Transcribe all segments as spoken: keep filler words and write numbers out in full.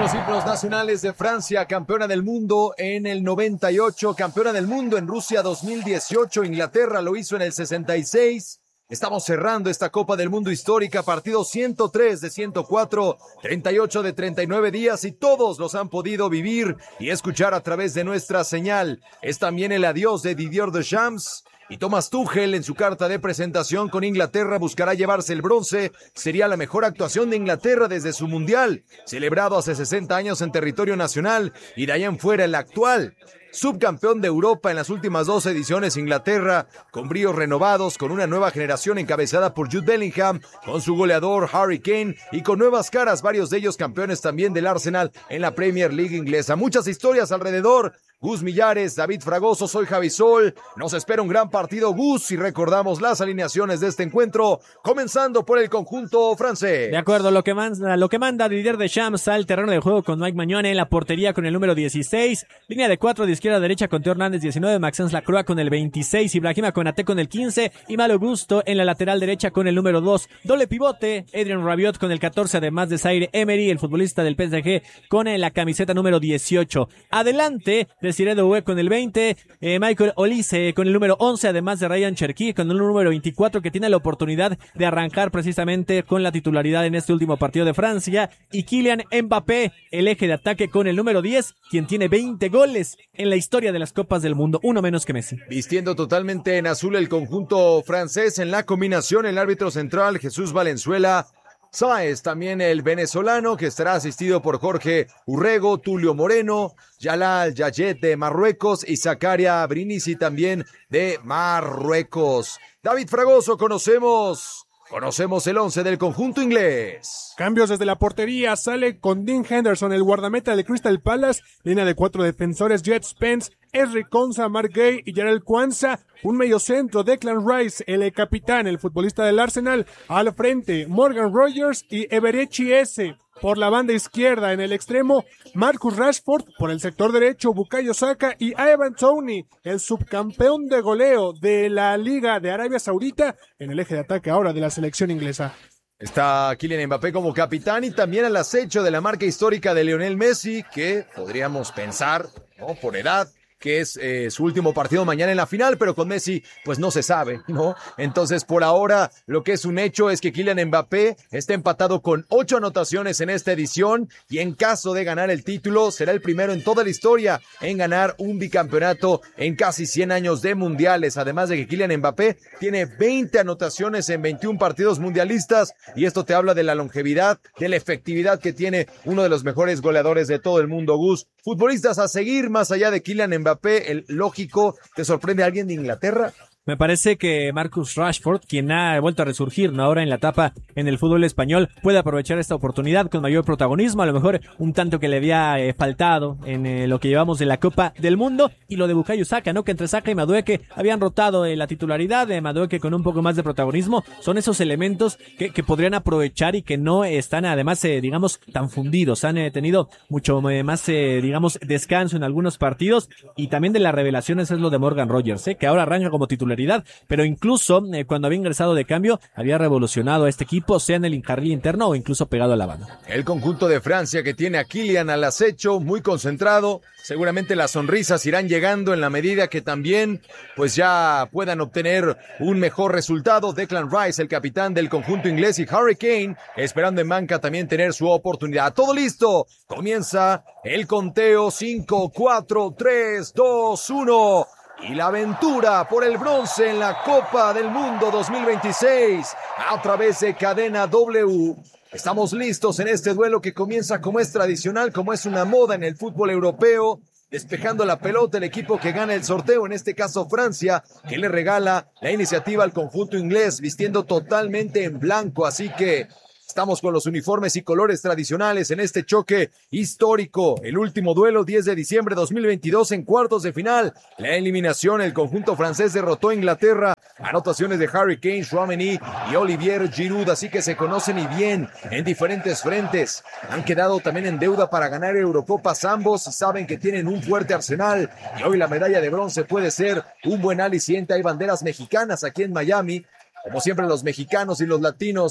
los himnos nacionales de Francia, campeona del mundo en el noventa y ocho, campeona del mundo en Rusia dos mil dieciocho, Inglaterra lo hizo en el sesenta y seis. Estamos cerrando esta Copa del Mundo histórica, partido ciento tres de ciento cuatro, treinta y ocho de treinta y nueve días y todos los han podido vivir y escuchar a través de nuestra señal. Es también el adiós de Didier Deschamps. Y Thomas Tuchel en su carta de presentación con Inglaterra buscará llevarse el bronce. Sería la mejor actuación de Inglaterra desde su mundial, celebrado hace sesenta años en territorio nacional, y de ahí en fuera el actual. Subcampeón de Europa en las últimas dos ediciones, Inglaterra, con bríos renovados, con una nueva generación encabezada por Jude Bellingham, con su goleador Harry Kane y con nuevas caras, varios de ellos campeones también del Arsenal en la Premier League inglesa. Muchas historias alrededor. Gus Millares, David Fragoso, soy Javi Sol. Nos espera un gran partido, Gus, y recordamos las alineaciones de este encuentro, comenzando por el conjunto francés. De acuerdo, lo que manda, lo que manda Didier Deschamps al terreno de juego con Mike Maignan en la portería con el número dieciséis, línea de cuatro de izquierda a derecha con Teo Hernández diecinueve, Maxence Lacroix con el veintiséis, Ibrahima Konaté con el quince y Malo Gusto en la lateral derecha con el número dos. Doble pivote, Adrien Rabiot con el catorce, además de Zaire Emery, el futbolista del P S G, con la camiseta número dieciocho. Adelante, Desiré Doué con el veinte, eh, Michael Olise con el número once, además de Ryan Cherki con el número veinticuatro, que tiene la oportunidad de arrancar precisamente con la titularidad en este último partido de Francia, y Kylian Mbappé, el eje de ataque con el número diez, quien tiene veinte goles en la historia de las Copas del Mundo, uno menos que Messi. Vistiendo totalmente en azul el conjunto francés, en la combinación el árbitro central Jesús Valenzuela Sáez, también el venezolano, que estará asistido por Jorge Urrego, Tulio Moreno, Jalal Yayet de Marruecos y Zakaria Brindisi también de Marruecos. David Fragoso, conocemos... Conocemos el once del conjunto inglés. Cambios desde la portería, sale con Dean Henderson, el guardameta de Crystal Palace, línea de cuatro defensores, Jet Spence, Ezri Konsa, Mark Gay y Jarell Quansah, un mediocentro, Declan Rice, el capitán, el futbolista del Arsenal, al frente, Morgan Rogers y Eberechi Eze. Por la banda izquierda, en el extremo, Marcus Rashford, por el sector derecho, Bukayo Saka y Ivan Toney, el subcampeón de goleo de la Liga de Arabia Saudita, en el eje de ataque ahora de la selección inglesa. Está Kylian Mbappé como capitán y también al acecho de la marca histórica de Lionel Messi, que podríamos pensar, ¿no?, por edad, que es eh, su último partido mañana en la final, pero con Messi pues no se sabe, ¿no? Entonces por ahora lo que es un hecho es que Kylian Mbappé está empatado con ocho anotaciones en esta edición y en caso de ganar el título será el primero en toda la historia en ganar un bicampeonato en casi cien años de mundiales, además de que Kylian Mbappé tiene veinte anotaciones en veintiún partidos mundialistas y esto te habla de la longevidad, de la efectividad que tiene uno de los mejores goleadores de todo el mundo, Gus. Futbolistas a seguir más allá de Kylian Mbappé, el lógico, ¿te sorprende alguien de Inglaterra? Me parece que Marcus Rashford, quien ha vuelto a resurgir, ¿no?, ahora en la etapa en el fútbol español, puede aprovechar esta oportunidad con mayor protagonismo, a lo mejor un tanto que le había eh, faltado en eh, lo que llevamos de la Copa del Mundo, y lo de Bukayo Saka, ¿no?, que entre Saka y Madueke habían rotado eh, la titularidad de Madueke con un poco más de protagonismo. Son esos elementos que, que podrían aprovechar y que no están además, eh, digamos, tan fundidos, han eh, tenido mucho eh, más, eh, digamos, descanso en algunos partidos, y también de las revelaciones es lo de Morgan Rogers, eh, que ahora arranca como titular, pero incluso eh, cuando había ingresado de cambio había revolucionado a este equipo, sea en el carril interno o incluso pegado a la banda. El conjunto de Francia, que tiene a Kylian al acecho, muy concentrado, seguramente las sonrisas irán llegando en la medida que también pues ya puedan obtener un mejor resultado. Declan Rice, el capitán del conjunto inglés, y Harry Kane esperando en banca también tener su oportunidad. Todo listo, comienza el conteo. Cinco, cuatro, tres, dos, uno. Y la aventura por el bronce en la Copa del Mundo dos mil veintiséis a través de Cadena W. Estamos listos en este duelo que comienza como es tradicional, como es una moda en el fútbol europeo, despejando la pelota el equipo que gana el sorteo, en este caso Francia, que le regala la iniciativa al conjunto inglés, vistiendo totalmente en blanco, así que estamos con los uniformes y colores tradicionales en este choque histórico. El último duelo, diez de diciembre de dos mil veintidós, en cuartos de final. La eliminación, el conjunto francés derrotó a Inglaterra. Anotaciones de Harry Kane, Tchouaméni y Olivier Giroud, así que se conocen y bien en diferentes frentes. Han quedado también en deuda para ganar Eurocopas ambos y saben que tienen un fuerte arsenal. Y hoy la medalla de bronce puede ser un buen aliciente. Hay banderas mexicanas aquí en Miami. Como siempre, los mexicanos y los latinos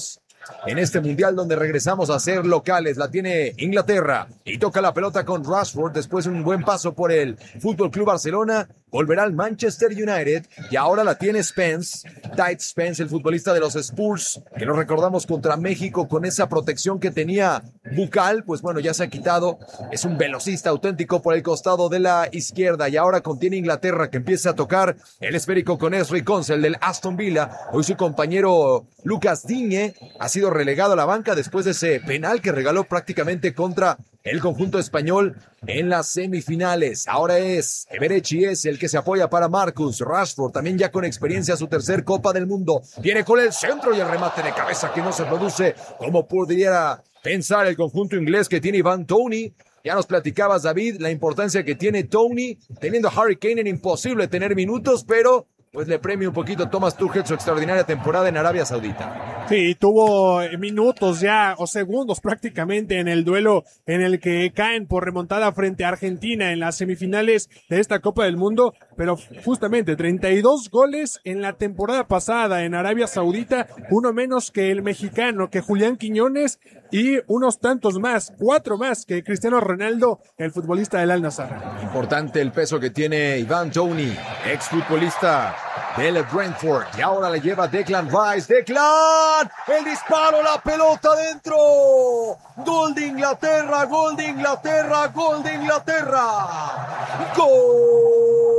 en este mundial donde regresamos a ser locales. La tiene Inglaterra y toca la pelota con Rashford después de un buen paso por el Fútbol Club Barcelona. Volverá al Manchester United y ahora la tiene Spence, Tite Spence, el futbolista de los Spurs, que lo recordamos contra México con esa protección que tenía bucal, pues bueno, ya se ha quitado. Es un velocista auténtico por el costado de la izquierda y ahora contiene Inglaterra, que empieza a tocar el esférico con Ezri Konsa, el del Aston Villa. Hoy su compañero Lucas Digne ha sido relegado a la banca después de ese penal que regaló prácticamente contra el conjunto español en las semifinales. Ahora es Eberechi, es el que se apoya para Marcus Rashford, también ya con experiencia, su tercer Copa del Mundo. Viene con el centro y el remate de cabeza que no se produce como pudiera pensar el conjunto inglés que tiene Ivan Toney. Ya nos platicabas, David, la importancia que tiene Toney, teniendo a Harry Kane en imposible tener minutos, pero pues le premia un poquito Thomas Tuchel su extraordinaria temporada en Arabia Saudita. Sí, tuvo minutos ya o segundos prácticamente en el duelo en el que caen por remontada frente a Argentina en las semifinales de esta Copa del Mundo, pero justamente treinta y dos goles en la temporada pasada en Arabia Saudita, uno menos que el mexicano, que Julián Quiñones, y unos tantos más, cuatro más que Cristiano Ronaldo, el futbolista del Al-Nassr. Importante el peso que tiene Ivan Toney, exfutbolista del Brentford, y ahora le lleva Declan Rice. Declan, el disparo, la pelota dentro. Gol de Inglaterra, gol de Inglaterra, gol de Inglaterra. Gol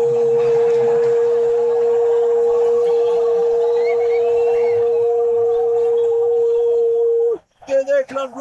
de Declan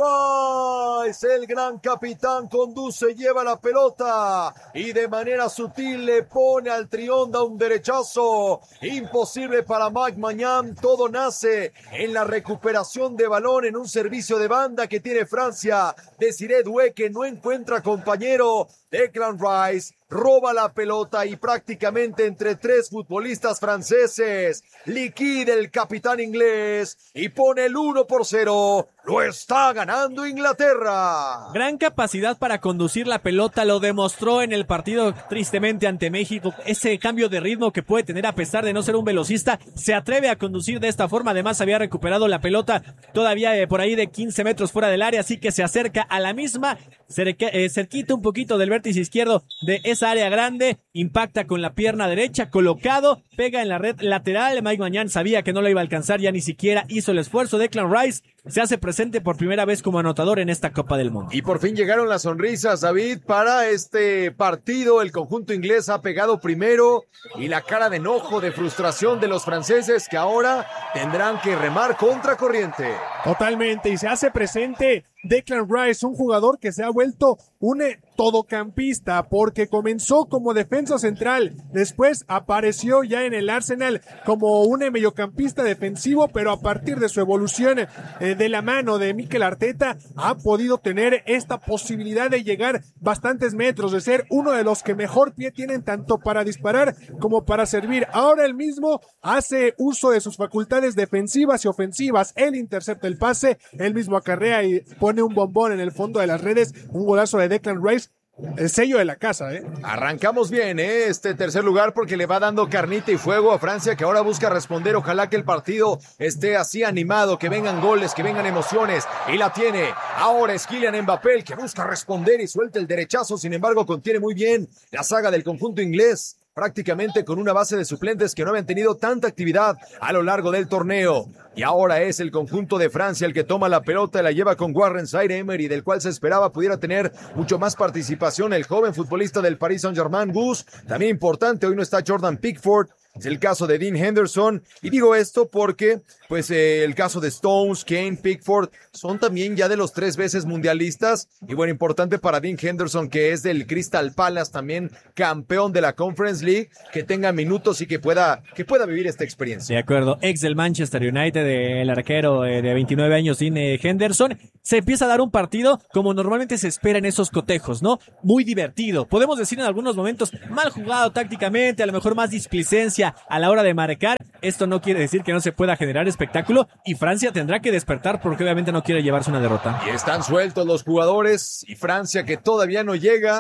Rice, el gran capitán conduce, lleva la pelota y de manera sutil le pone al Trionda un derechazo imposible para Mike Maignan. Todo nace en la recuperación de balón en un servicio de banda que tiene Francia. Desiré Doué, que no encuentra compañero. Declan Rice roba la pelota y prácticamente entre tres futbolistas franceses liquida el capitán inglés y pone el uno por cero. Lo está ganando Inglaterra. Gran capacidad para conducir la pelota, lo demostró en el partido tristemente ante México. Ese cambio de ritmo que puede tener a pesar de no ser un velocista, se atreve a conducir de esta forma. Además había recuperado la pelota todavía eh, por ahí de quince metros fuera del área, así que se acerca a la misma, cerca, eh, cerquita un poquito del vértice izquierdo de esa área grande, impacta con la pierna derecha, colocado, pega en la red lateral. Mike Maignan sabía que no lo iba a alcanzar, ya ni siquiera hizo el esfuerzo. Declan Rice se hace presente por primera vez como anotador en esta Copa del Mundo. Y por fin llegaron las sonrisas, David, para este partido. El conjunto inglés ha pegado primero y la cara de enojo, de frustración de los franceses, que ahora tendrán que remar contra corriente. Totalmente, y se hace presente Declan Rice, un jugador que se ha vuelto un todocampista porque comenzó como defensa central, después apareció ya en el Arsenal como un mediocampista defensivo, pero a partir de su evolución eh, de la mano de Mikel Arteta ha podido tener esta posibilidad de llegar bastantes metros, de ser uno de los que mejor pie tienen tanto para disparar como para servir. Ahora él mismo hace uso de sus facultades defensivas y ofensivas, él intercepta el pase, él mismo acarrea y pone un bombón en el fondo de las redes, un golazo de Declan Rice. El sello de la casa, ¿eh? Arrancamos bien, ¿eh? Este tercer lugar porque le va dando carnita y fuego a Francia, que ahora busca responder. Ojalá que el partido esté así animado, que vengan goles, que vengan emociones. Y la tiene. Ahora es Kylian Mbappé el que busca responder y suelta el derechazo. Sin embargo, contiene muy bien la saga del conjunto inglés, prácticamente con una base de suplentes que no habían tenido tanta actividad a lo largo del torneo. Y ahora es el conjunto de Francia el que toma la pelota y la lleva con Warren Zaïre-Emery, del cual se esperaba pudiera tener mucho más participación el joven futbolista del Paris Saint-Germain, Gus. También importante, hoy no está Jordan Pickford. Es el caso de Dean Henderson, y digo esto porque pues eh, el caso de Stones, Kane, Pickford son también ya de los tres veces mundialistas, y bueno, importante para Dean Henderson, que es del Crystal Palace, también campeón de la Conference League, que tenga minutos y que pueda, que pueda vivir esta experiencia. De acuerdo, ex del Manchester United, el arquero de veintinueve años, Dean Henderson. Se empieza a dar un partido como normalmente se espera en esos cotejos, ¿no? Muy divertido, podemos decir en algunos momentos mal jugado tácticamente, a lo mejor más displicencia a la hora de marcar. Esto no quiere decir que no se pueda generar espectáculo, y Francia tendrá que despertar porque obviamente no quiere llevarse una derrota. Y están sueltos los jugadores, y Francia, que todavía no llega,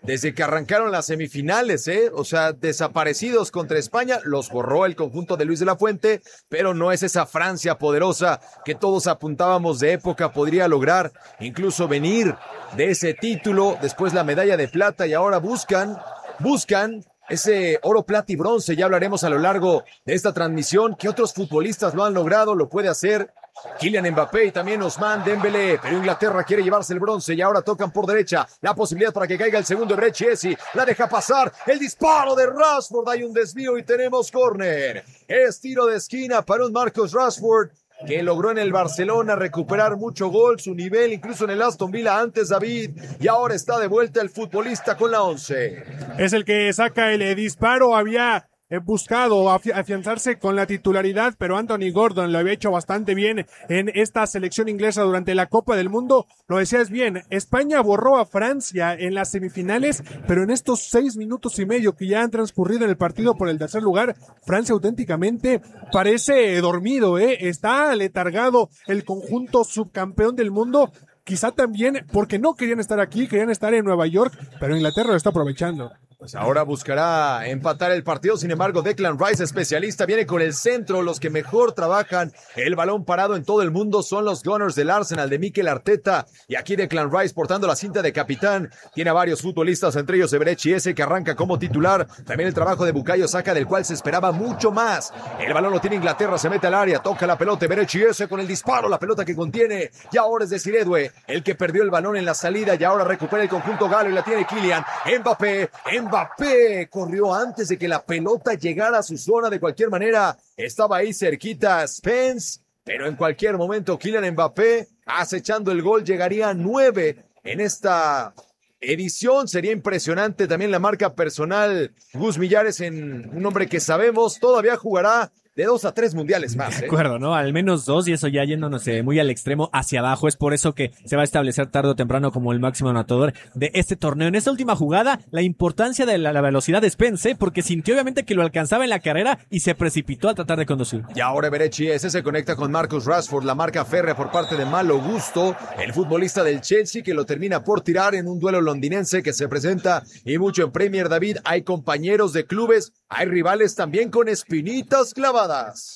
desde que arrancaron las semifinales, ¿eh? O sea, desaparecidos contra España, los borró el conjunto de Luis de la Fuente, pero no es esa Francia poderosa que todos apuntábamos de época podría lograr incluso venir de ese título, después la medalla de plata y ahora buscan, buscan ese oro, plata y bronce. Ya hablaremos a lo largo de esta transmisión que otros futbolistas lo han logrado, lo puede hacer Kylian Mbappé y también Ousmane Dembélé, pero Inglaterra quiere llevarse el bronce y ahora tocan por derecha, la posibilidad para que caiga el segundo. Eberechi la deja pasar, el disparo de Rashford, hay un desvío y tenemos córner. Es tiro de esquina para un Marcus Rashford que logró en el Barcelona recuperar mucho gol, su nivel incluso en el Aston Villa antes, David, y ahora está de vuelta el futbolista con la once. Es el que saca el eh, disparo, había eh, buscado afi- afianzarse con la titularidad, pero Anthony Gordon lo había hecho bastante bien en esta selección inglesa durante la Copa del Mundo. Lo decías bien, España borró a Francia en las semifinales, pero en estos seis minutos y medio que ya han transcurrido en el partido por el tercer lugar, Francia auténticamente parece dormido, ¿eh? Está aletargado el conjunto subcampeón del mundo. Quizá también porque no querían estar aquí, querían estar en Nueva York, pero Inglaterra lo está aprovechando. Pues ahora buscará empatar el partido, sin embargo Declan Rice, especialista, viene con el centro. Los que mejor trabajan el balón parado en todo el mundo son los Gunners del Arsenal de Mikel Arteta, y aquí Declan Rice portando la cinta de capitán, tiene a varios futbolistas, entre ellos Eberechi ese que arranca como titular, también el trabajo de Bukayo Saka del cual se esperaba mucho más. El balón lo tiene Inglaterra, se mete al área, toca la pelota Eberechi ese con el disparo, la pelota que contiene, y ahora es Desiré Doué el que perdió el balón en la salida y ahora recupera el conjunto galo y la tiene Kylian Mbappé. Mbappé corrió antes de que la pelota llegara a su zona. De cualquier manera, estaba ahí cerquita Spence, pero en cualquier momento Kylian Mbappé, acechando el gol, llegaría a nueve en esta edición. Sería impresionante también la marca personal Gus Millares en un hombre que sabemos todavía jugará de dos a tres mundiales más, ¿eh? De acuerdo, ¿no? Al menos dos, y eso ya yéndonos eh, muy al extremo hacia abajo. Es por eso que se va a establecer tarde o temprano como el máximo anotador de este torneo. En esta última jugada, la importancia de la, la velocidad de Spence, ¿eh? Porque sintió obviamente que lo alcanzaba en la carrera y se precipitó a tratar de conducir. Y ahora Eberechi ese se conecta con Marcus Rashford, la marca férrea por parte de Malo Gusto, el futbolista del Chelsea, que lo termina por tirar en un duelo londinense que se presenta y mucho en Premier. David, hay compañeros de clubes, hay rivales también con espinitas clavadas.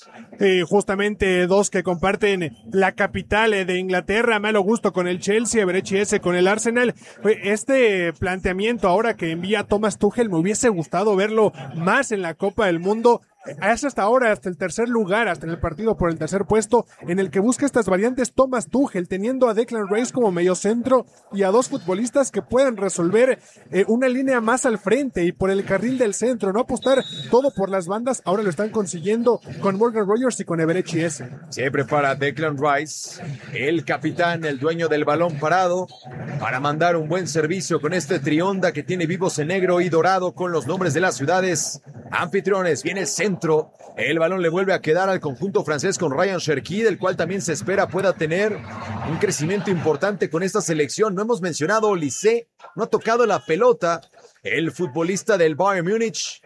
Eh, justamente dos que comparten la capital eh, de Inglaterra, Malo Gusto con el Chelsea, Eberechi ese con el Arsenal. Este planteamiento ahora que envía Thomas Tuchel me hubiese gustado verlo más en la Copa del Mundo. Es hasta ahora, hasta el tercer lugar, hasta en el partido por el tercer puesto, en el que busca estas variantes Thomas Tuchel, teniendo a Declan Rice como mediocentro y a dos futbolistas que puedan resolver eh, una línea más al frente y por el carril del centro, no apostar todo por las bandas. Ahora lo están consiguiendo con Morgan Rogers y con Eberechi ese. Siempre para Declan Rice, el capitán, el dueño del balón parado, para mandar un buen servicio con este trionda que tiene vivos en negro y dorado con los nombres de las ciudades anfitriones. Viene el centro, el balón le vuelve a quedar al conjunto francés con Ryan Cherki, del cual también se espera pueda tener un crecimiento importante con esta selección. No hemos mencionado Olise, no ha tocado la pelota, el futbolista del Bayern Múnich,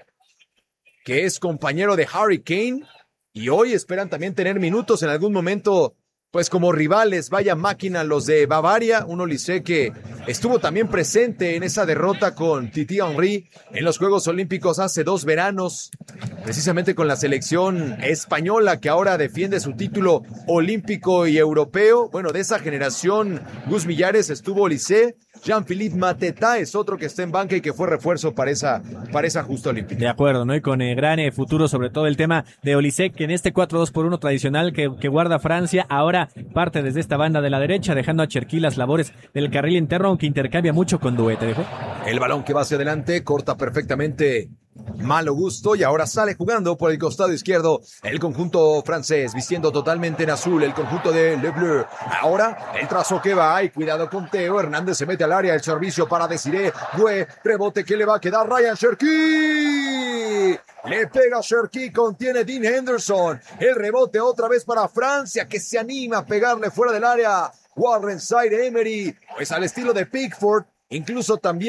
que es compañero de Harry Kane, y hoy esperan también tener minutos en algún momento, pues como rivales. Vaya máquina los de Bavaria, un Olise que estuvo también presente en esa derrota con Titi Henry en los Juegos Olímpicos hace dos veranos, precisamente con la selección española que ahora defiende su título olímpico y europeo. Bueno, de esa generación, Gus Millares estuvo Olise. Jean-Philippe Mateta es otro que está en banca y que fue refuerzo para esa, para esa justa olímpica. De acuerdo, ¿no? Y con eh, gran eh, futuro, sobre todo el tema de Olise, que en este cuatro dos por uno tradicional que, que guarda Francia, ahora parte desde esta banda de la derecha, dejando a Cherki las labores del carril interno, aunque intercambia mucho con Doué. ¿Te dejó? El balón que va hacia adelante, corta perfectamente Malo Gusto, y ahora sale jugando por el costado izquierdo el conjunto francés, vistiendo totalmente en azul el conjunto de Le Bleu. Ahora el trazo que va, y cuidado con Teo Hernández, se mete al área, el servicio para Desiré Doué, rebote que le va a quedar Ryan Cherki, le pega Cherki, contiene Dean Henderson, el rebote otra vez para Francia, que se anima a pegarle fuera del área Warren Zaïre Emery, pues al estilo de Pickford. Incluso también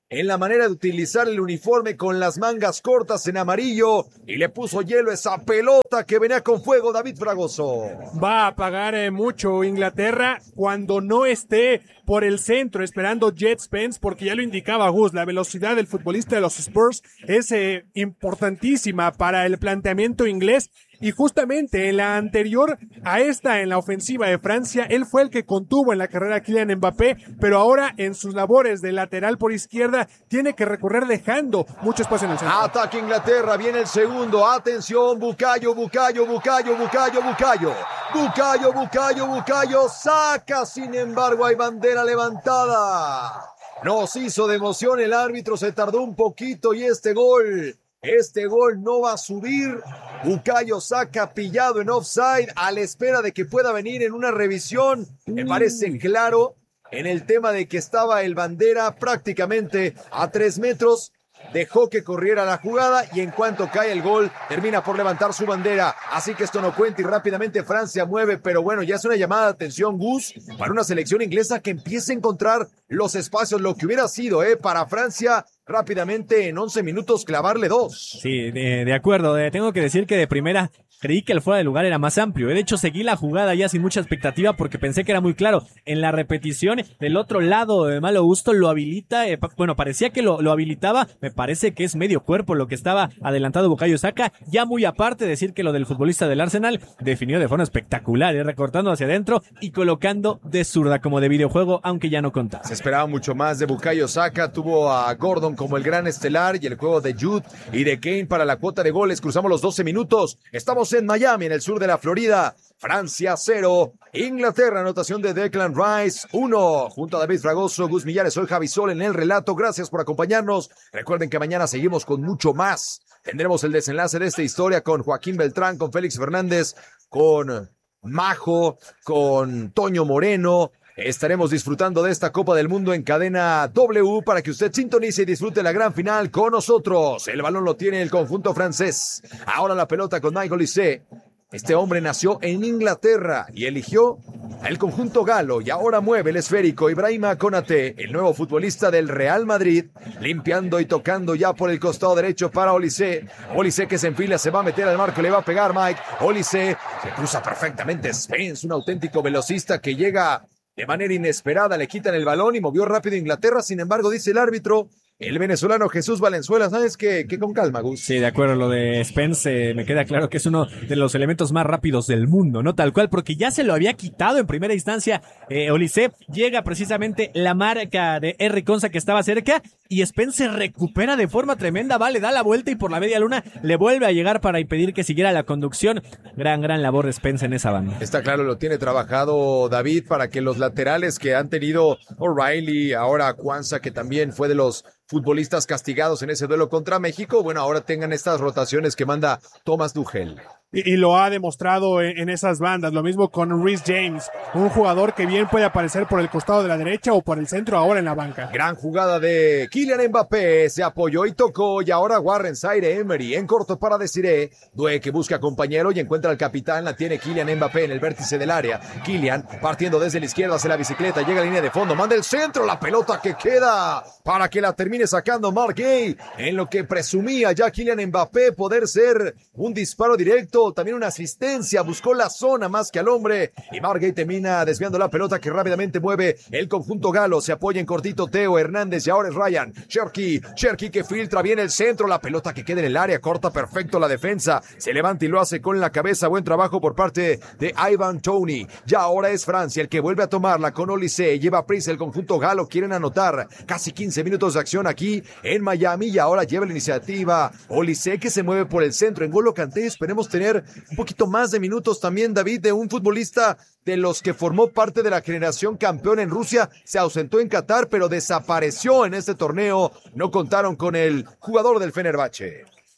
en la manera de utilizar el uniforme con las mangas cortas en amarillo y le puso hielo a esa pelota que venía con fuego. David Fragoso. Va a pagar eh, mucho Inglaterra cuando no esté por el centro esperando Jet Spence, porque ya lo indicaba Gus, la velocidad del futbolista de los Spurs es eh, importantísima para el planteamiento inglés. Y justamente en la anterior a esta, en la ofensiva de Francia, él fue el que contuvo en la carrera a Kylian Mbappé, pero ahora en sus labores de lateral por izquierda tiene que recorrer dejando mucho espacio en el centro. Ataque Inglaterra, viene el segundo, atención, Bukayo, Bukayo, Bukayo, Bukayo, Bukayo, Bukayo, Bukayo, Bukayo, saca, sin embargo hay bandera levantada. Nos hizo de emoción, el árbitro se tardó un poquito y este gol... Este gol no va a subir. Bukayo Saka pillado en offside a la espera de que pueda venir en una revisión. Me parece claro en el tema de que estaba el bandera prácticamente a tres metros. Dejó que corriera la jugada y en cuanto cae el gol termina por levantar su bandera, así que esto no cuenta y rápidamente Francia mueve, pero bueno, ya es una llamada de atención, Gus, para una selección inglesa que empiece a encontrar los espacios, lo que hubiera sido eh, para Francia rápidamente en once minutos clavarle dos. Sí, de, de acuerdo, de, tengo que decir que de primera creí que el fuera de lugar era más amplio. De hecho, seguí la jugada ya sin mucha expectativa porque pensé que era muy claro. En la repetición, del otro lado de Malo Gusto lo habilita, eh, bueno, parecía que lo, lo habilitaba, me parece que es medio cuerpo lo que estaba adelantado Bukayo Saka. Ya muy aparte decir que lo del futbolista del Arsenal definió de forma espectacular, eh, recortando hacia adentro y colocando de zurda como de videojuego, aunque ya no contaba. Se esperaba mucho más de Bukayo Saka, tuvo a Gordon como el gran estelar y el juego de Jude y de Kane para la cuota de goles. Cruzamos los doce minutos, estamos en Miami, en el sur de la Florida. Francia cero, Inglaterra, anotación de Declan Rice uno. Junto a David Fragoso, Gus Millares, soy Javi Sol en el relato. Gracias por acompañarnos. Recuerden que mañana seguimos con mucho más. Tendremos el desenlace de esta historia con Joaquín Beltrán, con Félix Fernández, con Majo, con Toño Moreno. Estaremos disfrutando de esta Copa del Mundo en cadena W para que usted sintonice y disfrute la gran final con nosotros. El balón lo tiene el conjunto francés. Ahora la pelota con Michael Olise. Este hombre nació en Inglaterra y eligió el conjunto galo y ahora mueve el esférico. Ibrahima Konaté, el nuevo futbolista del Real Madrid, limpiando y tocando ya por el costado derecho para Olise. Olise que se enfila, se va a meter al marco, le va a pegar Mike. Olise se cruza perfectamente Spence, un auténtico velocista que llega de manera inesperada, le quitan el balón y movió rápido Inglaterra. Sin embargo, dice el árbitro, el venezolano Jesús Valenzuela, ¿sabes qué? Que con calma, Gus. Sí, de acuerdo, lo de Spence eh, me queda claro que es uno de los elementos más rápidos del mundo, ¿no? Tal cual, porque ya se lo había quitado en primera instancia eh, Olise. Llega precisamente la marca de R. Conza que estaba cerca y Spence se recupera de forma tremenda, va, le da la vuelta y por la media luna le vuelve a llegar para impedir que siguiera la conducción. Gran, gran labor de Spence en esa banda. Está claro, lo tiene trabajado David para que los laterales que han tenido O'Reilly, ahora Kwanzaa, que también fue de los futbolistas castigados en ese duelo contra México, bueno, ahora tengan estas rotaciones que manda Thomas Tuchel. Y, y lo ha demostrado en, en esas bandas. Lo mismo con Reece James, un jugador que bien puede aparecer por el costado de la derecha o por el centro ahora en la banca. Gran jugada de Kylian Mbappé, se apoyó y tocó, y ahora Warren Zaire-Emery en corto para Desiré. Due que busca compañero y encuentra al capitán, la tiene Kylian Mbappé en el vértice del área. Kylian partiendo desde la izquierda hacia la bicicleta, llega a la línea de fondo, manda el centro, la pelota que queda para que la termine sacando Marc Guéhi, en lo que presumía ya Kylian Mbappé poder ser un disparo directo, también una asistencia, buscó la zona más que al hombre, y Marc Guéhi termina desviando la pelota que rápidamente mueve el conjunto galo. Se apoya en cortito Teo Hernández y ahora es Ryan Cherki, Cherki que filtra bien el centro, la pelota que queda en el área, corta perfecto la defensa, se levanta y lo hace con la cabeza. Buen trabajo por parte de Ivan Toney. Ya ahora es Francia el que vuelve a tomarla con Olise, lleva prisa el conjunto galo, quieren anotar, casi quince minutos de acción aquí en Miami y ahora lleva la iniciativa Olise que se mueve por el centro. En N'Golo Kanté esperemos tener un poquito más de minutos también, David, de un futbolista de los que formó parte de la generación campeón en Rusia, se ausentó en Qatar, pero desapareció en este torneo. No contaron con el jugador del Fenerbahce.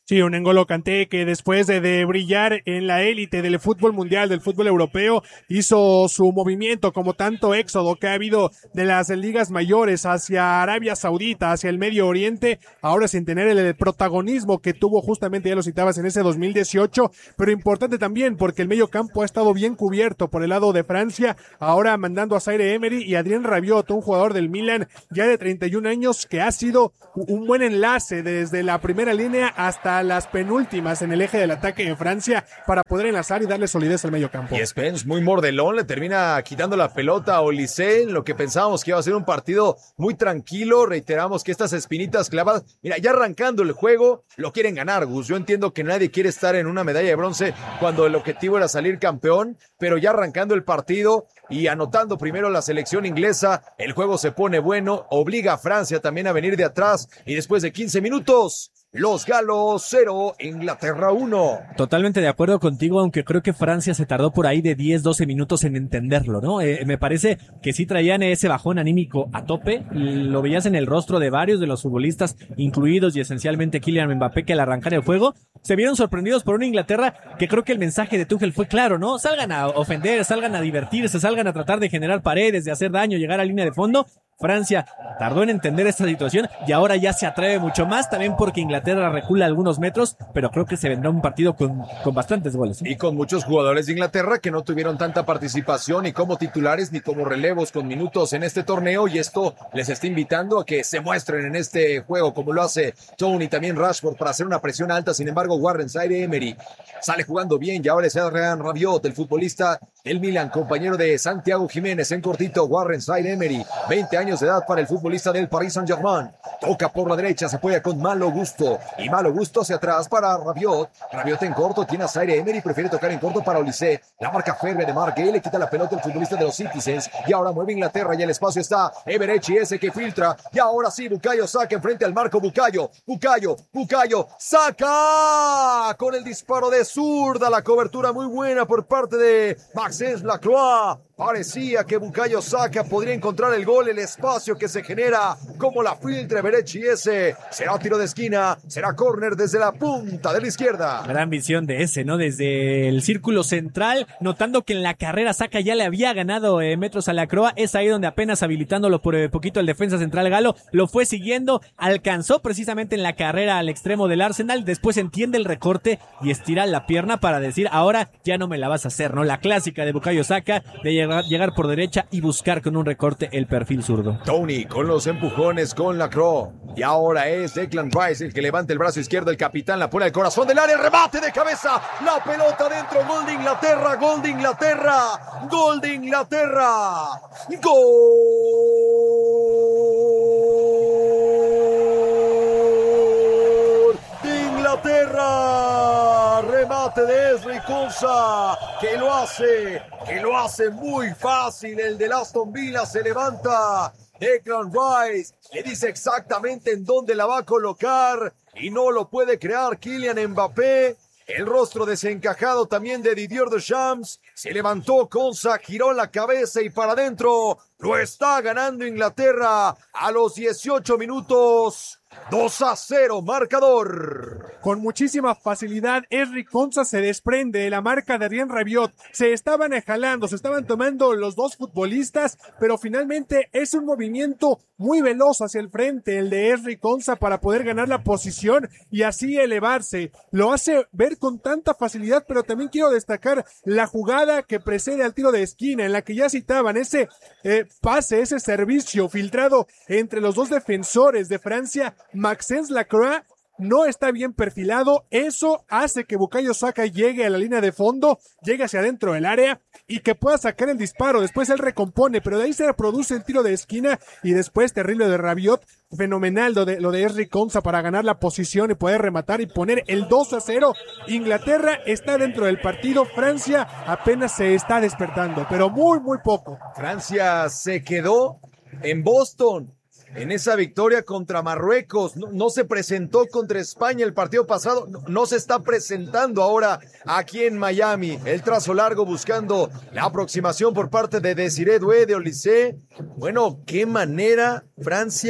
Sí, un N'Golo Kanté que después de, de brillar en la élite del fútbol mundial, del fútbol europeo, hizo su movimiento como tanto éxodo que ha habido de las ligas mayores hacia Arabia Saudita, hacia el Medio Oriente, ahora sin tener el, el protagonismo que tuvo justamente, ya lo citabas, en ese dos mil dieciocho, pero importante también porque el medio campo ha estado bien cubierto por el lado de Francia, ahora mandando a Zaire Emery y Adrien Rabiot, un jugador del Milan ya de treinta y un años que ha sido un buen enlace desde la primera línea hasta las penúltimas en el eje del ataque en Francia para poder enlazar y darle solidez al medio campo. Y Spence, muy mordelón, le termina quitando la pelota a Olise, en lo que pensábamos que iba a ser un partido muy tranquilo. Reiteramos que estas espinitas clavadas, mira, ya arrancando el juego, lo quieren ganar, Gus. Yo entiendo que nadie quiere estar en una medalla de bronce cuando el objetivo era salir campeón, pero ya arrancando el partido y anotando primero la selección inglesa, el juego se pone bueno, obliga a Francia también a venir de atrás, y después de quince minutos, los galos cero, Inglaterra uno. Totalmente de acuerdo contigo, aunque creo que Francia se tardó por ahí de diez, doce minutos en entenderlo, ¿no? Eh, me parece que sí traían ese bajón anímico a tope, lo veías en el rostro de varios de los futbolistas, incluidos y esencialmente Kylian Mbappé, que al arrancar el juego se vieron sorprendidos por una Inglaterra que creo que el mensaje de Tuchel fue claro, ¿no? Salgan a ofender, salgan a divertirse, salgan a tratar de generar paredes, de hacer daño, llegar a línea de fondo. Francia tardó en entender esta situación y ahora ya se atreve mucho más, también porque Inglaterra recula algunos metros, pero creo que se vendrá un partido con, con bastantes goles, ¿eh? Y con muchos jugadores de Inglaterra que no tuvieron tanta participación ni como titulares ni como relevos con minutos en este torneo, y esto les está invitando a que se muestren en este juego como lo hace Tony y también Rashford para hacer una presión alta. Sin embargo, Warren Zaire Emery sale jugando bien y ahora es Adrien Rabiot, el futbolista del Milan, compañero de Santiago Jiménez en cortito. Warren Zaire Emery, veinte años de edad para el futbolista del Paris Saint-Germain, toca por la derecha, se apoya con Malo Gusto y Malo Gusto hacia atrás para Rabiot. Rabiot en corto, tiene a Zaire Emery, prefiere tocar en corto para Olise, la marca férrea de Mark Gay, le quita la pelota el futbolista de los Citizens y ahora mueve Inglaterra y el espacio está Everechi, ese que filtra, y ahora sí Bukayo Saka enfrente al marco. Bukayo, Bukayo, Bukayo, Saka con el disparo de zurda, la cobertura muy buena por parte de Maxence Lacroix. Parecía que Bukayo Saka podría encontrar el gol, el espacio que se genera, como la filtra Berechi ese. Será tiro de esquina, será córner desde la punta de la izquierda. Gran visión de ese, ¿no? Desde el círculo central, notando que en la carrera Saka ya le había ganado eh, metros a Lacroix. Es ahí donde apenas habilitándolo por eh, poquito el defensa central galo, lo fue siguiendo, alcanzó precisamente en la carrera al extremo del Arsenal, después entiende el recorte y estira la pierna para decir, ahora ya no me la vas a hacer, ¿no? La clásica de Bukayo Saka, de llegar llegar por derecha y buscar con un recorte el perfil zurdo. Tony con los empujones con Lacroix. Y ahora es Declan Rice el que levanta el brazo izquierdo. El capitán la pone al corazón del área. El remate de cabeza. La pelota dentro. Gol de Inglaterra. Gol de Inglaterra. Gol de Inglaterra. Gol de Inglaterra. Remate de Ezri Konsa, que lo hace, que lo hace muy fácil. El de Aston Villa se levanta. Declan Rice le dice exactamente en dónde la va a colocar y no lo puede crear Kylian Mbappé. El rostro desencajado también de Didier Deschamps. Se levantó Konsa, giró la cabeza y para adentro. Lo está ganando Inglaterra a los dieciocho minutos. dos a cero, marcador. Con muchísima facilidad, Ezri Konsa se desprende de la marca de Adrien Rabiot. Se estaban jalando, se estaban tomando los dos futbolistas, pero finalmente es un movimiento muy veloz hacia el frente, el de Ezri Konsa, para poder ganar la posición y así elevarse. Lo hace ver con tanta facilidad, pero también quiero destacar la jugada que precede al tiro de esquina, en la que ya citaban ese eh, pase, ese servicio filtrado entre los dos defensores de Francia. Maxence Lacroix no está bien perfilado, eso hace que Bukayo Saka llegue a la línea de fondo, llegue hacia adentro del área y que pueda sacar el disparo. Después él recompone, pero de ahí se produce el tiro de esquina y después terrible de Rabiot. Fenomenal lo de, lo de Ezri Konsa para ganar la posición y poder rematar y poner el dos a cero. Inglaterra está dentro del partido, Francia apenas se está despertando, pero muy muy poco. Francia se quedó en Boston en esa victoria contra Marruecos. No, no se presentó contra España el partido pasado, no, no se está presentando ahora aquí en Miami. El trazo largo buscando la aproximación por parte de Desiré Doué, de Olise. Bueno, qué manera Francia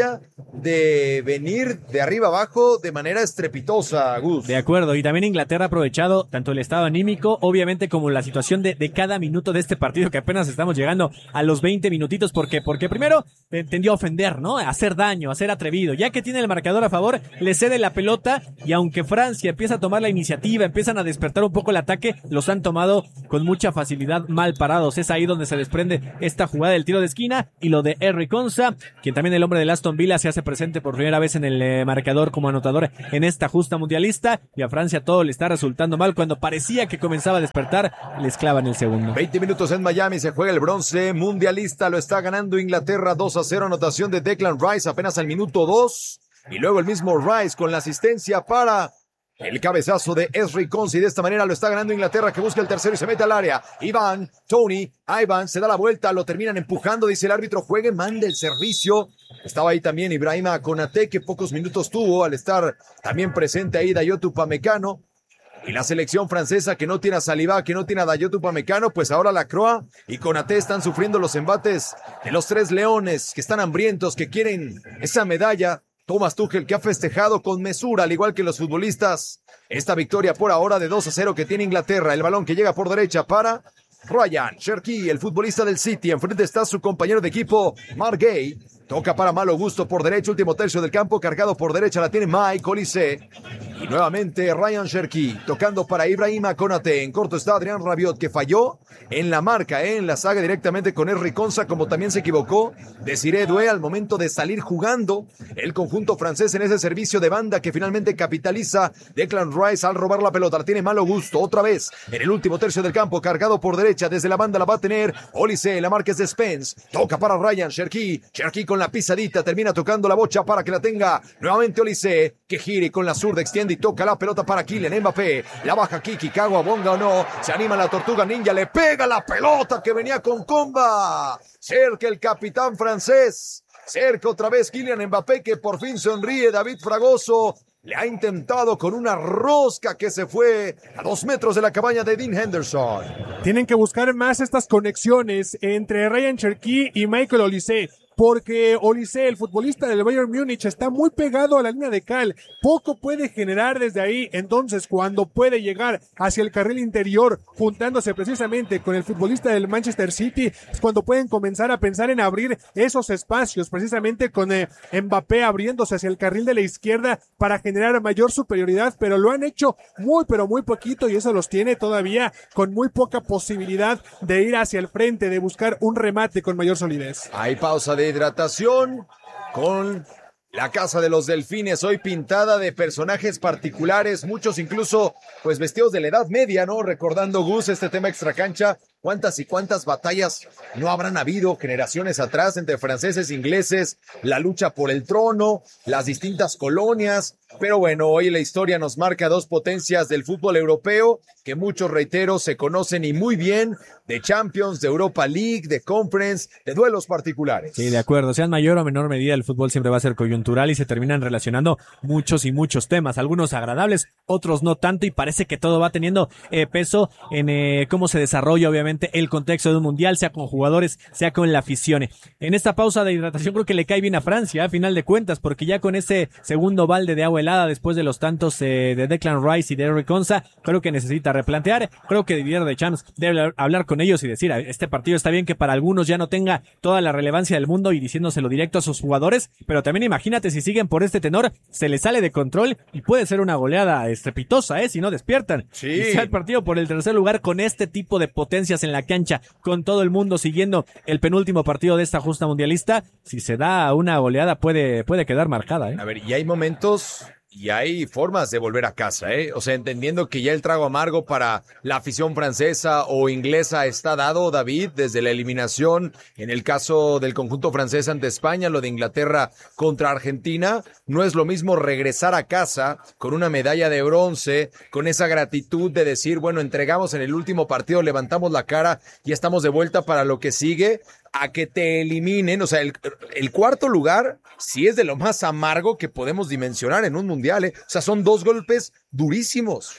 de venir de arriba abajo de manera estrepitosa, Gus. De acuerdo, y también Inglaterra ha aprovechado tanto el estado anímico, obviamente, como la situación de, de cada minuto de este partido, que apenas estamos llegando a los veinte minutitos. ¿Por qué? Porque primero tendió a ofender, ¿no? A hacer daño, a ser atrevido. Ya que tiene el marcador a favor, le cede la pelota, y aunque Francia empieza a tomar la iniciativa, empiezan a despertar un poco el ataque, los han tomado con mucha facilidad mal parados. Es ahí donde se desprende esta jugada del tiro de esquina, y lo de Henry Konsa, quien también el hombre del Aston Villa se hace presente por primera vez en el eh, marcador como anotador en esta justa mundialista, y a Francia todo le está resultando mal. Cuando parecía que comenzaba a despertar, les clavan el segundo. veinte minutos en Miami, se juega el bronce mundialista, lo está ganando Inglaterra dos a cero, anotación de Declan Rice apenas al minuto dos, y luego el mismo Rice con la asistencia para el cabezazo de Ezri Konsa, y de esta manera lo está ganando Inglaterra, que busca el tercero y se mete al área. Iván, Tony, Ivan se da la vuelta, lo terminan empujando, dice el árbitro, juegue, mande el servicio. Estaba ahí también Ibrahima Konate, que pocos minutos tuvo al estar también presente ahí Dayot Upamecano. Y la selección francesa, que no tiene a Saliba, que no tiene a Dayot Upamecano, pues ahora Lacroix y Konate están sufriendo los embates de los tres leones, que están hambrientos, que quieren esa medalla. Thomas Tuchel, que ha festejado con mesura, al igual que los futbolistas, esta victoria por ahora de dos a cero que tiene Inglaterra. El balón que llega por derecha para Ryan Cherki, el futbolista del City. Enfrente está su compañero de equipo, Mark Gay. Toca para Malo Gusto por derecha, último tercio del campo, cargado por derecha, la tiene Mike Olise. Y nuevamente Ryan Cherki, tocando para Ibrahima Konate. En corto está Adrián Rabiot, que falló en la marca, ¿eh? en la saga directamente con Henry Konsa, como también se equivocó Desiré Doué al momento de salir jugando el conjunto francés en ese servicio de banda que finalmente capitaliza Declan Rice al robar la pelota. La tiene Malo Gusto, otra vez en el último tercio del campo, cargado por derecha, desde la banda la va a tener Olise, la marca es de Spence. Toca para Ryan Cherki, Cherki con la pisadita, termina tocando la bocha para que la tenga nuevamente Olise, que gire con la zurda, extiende y toca la pelota para Kylian Mbappé. La baja Kiki, Kawabonga o no, se anima la Tortuga Ninja, le pega la pelota que venía con comba. Cerca el capitán francés, cerca otra vez Kylian Mbappé, que por fin sonríe. David Fragoso le ha intentado con una rosca que se fue a dos metros de la cabaña de Dean Henderson. Tienen que buscar más estas conexiones entre Ryan Cherki y Michael Olise, porque Olise, el futbolista del Bayern Múnich, está muy pegado a la línea de cal, poco puede generar desde ahí. Entonces cuando puede llegar hacia el carril interior, juntándose precisamente con el futbolista del Manchester City, es cuando pueden comenzar a pensar en abrir esos espacios, precisamente con eh, Mbappé abriéndose hacia el carril de la izquierda para generar mayor superioridad, pero lo han hecho muy pero muy poquito, y eso los tiene todavía con muy poca posibilidad de ir hacia el frente, de buscar un remate con mayor solidez. Hay pausa de hidratación con la Casa de los Delfines, hoy pintada de personajes particulares, muchos incluso pues vestidos de la Edad Media, ¿no? Recordando, Gus, este tema extracancha, cuántas y cuántas batallas no habrán habido generaciones atrás entre franceses, ingleses, la lucha por el trono, las distintas colonias. Pero bueno, hoy la historia nos marca dos potencias del fútbol europeo que muchos, reitero, se conocen y muy bien, de Champions, de Europa League, de Conference, de duelos particulares. Sí, de acuerdo, sea en mayor o menor medida, el fútbol siempre va a ser coyuntural y se terminan relacionando muchos y muchos temas, algunos agradables, otros no tanto, y parece que todo va teniendo eh, peso en eh, cómo se desarrolla obviamente el contexto de un mundial, sea con jugadores, sea con la afición. En esta pausa de hidratación creo que le cae bien a Francia, a final de cuentas, porque ya con ese segundo balde de agua helada después de los tantos eh, de Declan Rice y de Henry Konsa, creo que necesita replantear. Creo que Didier Deschamps debe hablar con ellos y decir, este partido está bien que para algunos ya no tenga toda la relevancia del mundo, y diciéndoselo directo a sus jugadores, pero también imagínate si siguen por este tenor, se les sale de control y puede ser una goleada estrepitosa, eh, si no despiertan. Sí. Y sea el partido por el tercer lugar con este tipo de potencias en la cancha, con todo el mundo siguiendo el penúltimo partido de esta justa mundialista, si se da una goleada puede, puede quedar marcada, eh. A ver, y hay momentos y hay formas de volver a casa, ¿eh? O sea, entendiendo que ya el trago amargo para la afición francesa o inglesa está dado, David, desde la eliminación, en el caso del conjunto francés ante España, lo de Inglaterra contra Argentina, no es lo mismo regresar a casa con una medalla de bronce, con esa gratitud de decir, bueno, entregamos en el último partido, levantamos la cara y estamos de vuelta para lo que sigue, a que te eliminen. O sea, el, el cuarto lugar sí es de lo más amargo que podemos dimensionar en un mundial, ¿eh? O sea, son dos golpes durísimos.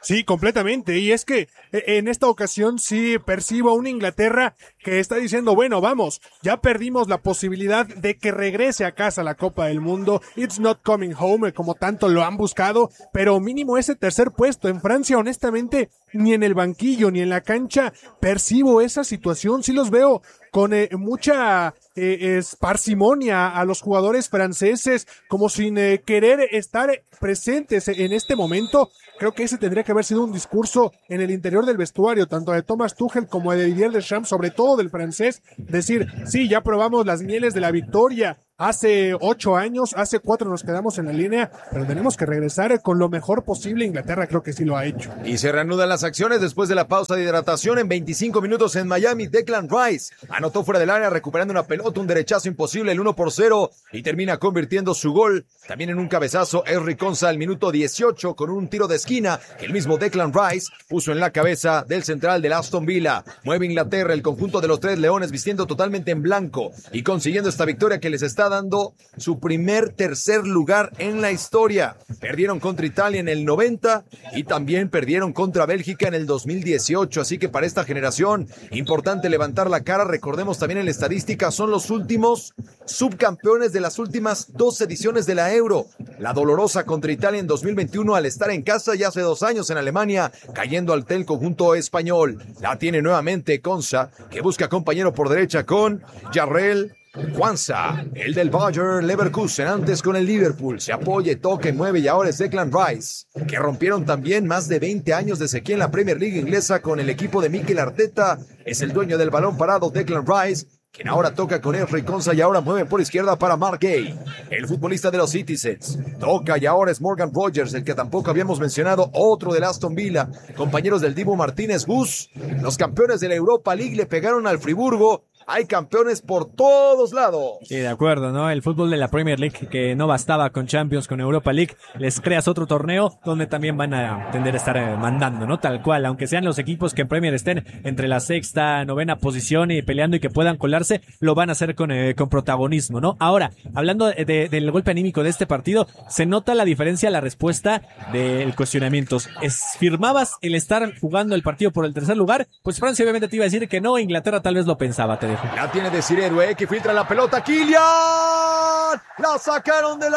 Sí, completamente. Y es que en esta ocasión sí percibo a una Inglaterra que está diciendo, bueno, vamos, ya perdimos la posibilidad de que regrese a casa la Copa del Mundo. It's not coming home, como tanto lo han buscado, pero mínimo ese tercer puesto. En Francia, honestamente, ni en el banquillo ni en la cancha percibo esa situación. Sí los veo con eh, mucha eh, es, parsimonia a los jugadores franceses, como sin eh, querer estar presentes en este momento. Creo que ese tendría que haber sido un discurso en el interior del vestuario, tanto de Thomas Tuchel como de Didier Deschamps, sobre todo del francés, decir, sí, ya probamos las mieles de la victoria hace ocho años, hace cuatro nos quedamos en la línea, pero tenemos que regresar con lo mejor posible. Inglaterra creo que sí lo ha hecho. Y se reanudan las acciones después de la pausa de hidratación. En veinticinco minutos en Miami, Declan Rice anotó fuera del área, recuperando una pelota, un derechazo imposible, el uno por cero, y termina convirtiendo su gol también en un cabezazo. Henry Konsa al minuto dieciocho con un tiro de esquina que el mismo Declan Rice puso en la cabeza del central del Aston Villa. Mueve Inglaterra, el conjunto de los tres leones, vistiendo totalmente en blanco y consiguiendo esta victoria que les está dando su primer tercer lugar en la historia. Perdieron contra Italia en el noventa y también perdieron contra Bélgica en el dos mil dieciocho, así que para esta generación importante levantar la cara. Recordemos también en la estadística, son los últimos subcampeones de las últimas dos ediciones de la Euro. La dolorosa contra Italia en dos mil veintiuno al estar en casa, y hace dos años en Alemania cayendo al el conjunto español. La tiene nuevamente Konsa, que busca compañero por derecha con Jarrell Quansah, el del Bayer Leverkusen, antes con el Liverpool. Se apoya, toca y mueve, y ahora es Declan Rice, que rompieron también más de veinte años de sequía en la Premier League inglesa con el equipo de Mikel Arteta. Es el dueño del balón parado, Declan Rice, quien ahora toca con Henry Konsa y ahora mueve por izquierda para Mark Gay, el futbolista de los Citizens. Toca y ahora es Morgan Rogers, el que tampoco habíamos mencionado, otro del Aston Villa. Compañeros del Dibu Martínez Gus, los campeones de la Europa League le pegaron al Friburgo. Hay campeones por todos lados. Sí, de acuerdo, ¿no? El fútbol de la Premier League, que no bastaba con Champions, con Europa League, les creas otro torneo donde también van a tender a estar eh, mandando, ¿no? Tal cual, aunque sean los equipos que en Premier estén entre la sexta, novena posición y peleando y que puedan colarse, lo van a hacer con, eh, con protagonismo, ¿no? Ahora, hablando de, de, del golpe anímico de este partido, se nota la diferencia, la respuesta del cuestionamiento. Es, ¿firmabas el estar jugando el partido por el tercer lugar? Pues Francia obviamente te iba a decir que no, Inglaterra tal vez lo pensaba, te dejo. La tiene Desiree Doué, que filtra la pelota. ¡Kylian! ¡La sacaron de la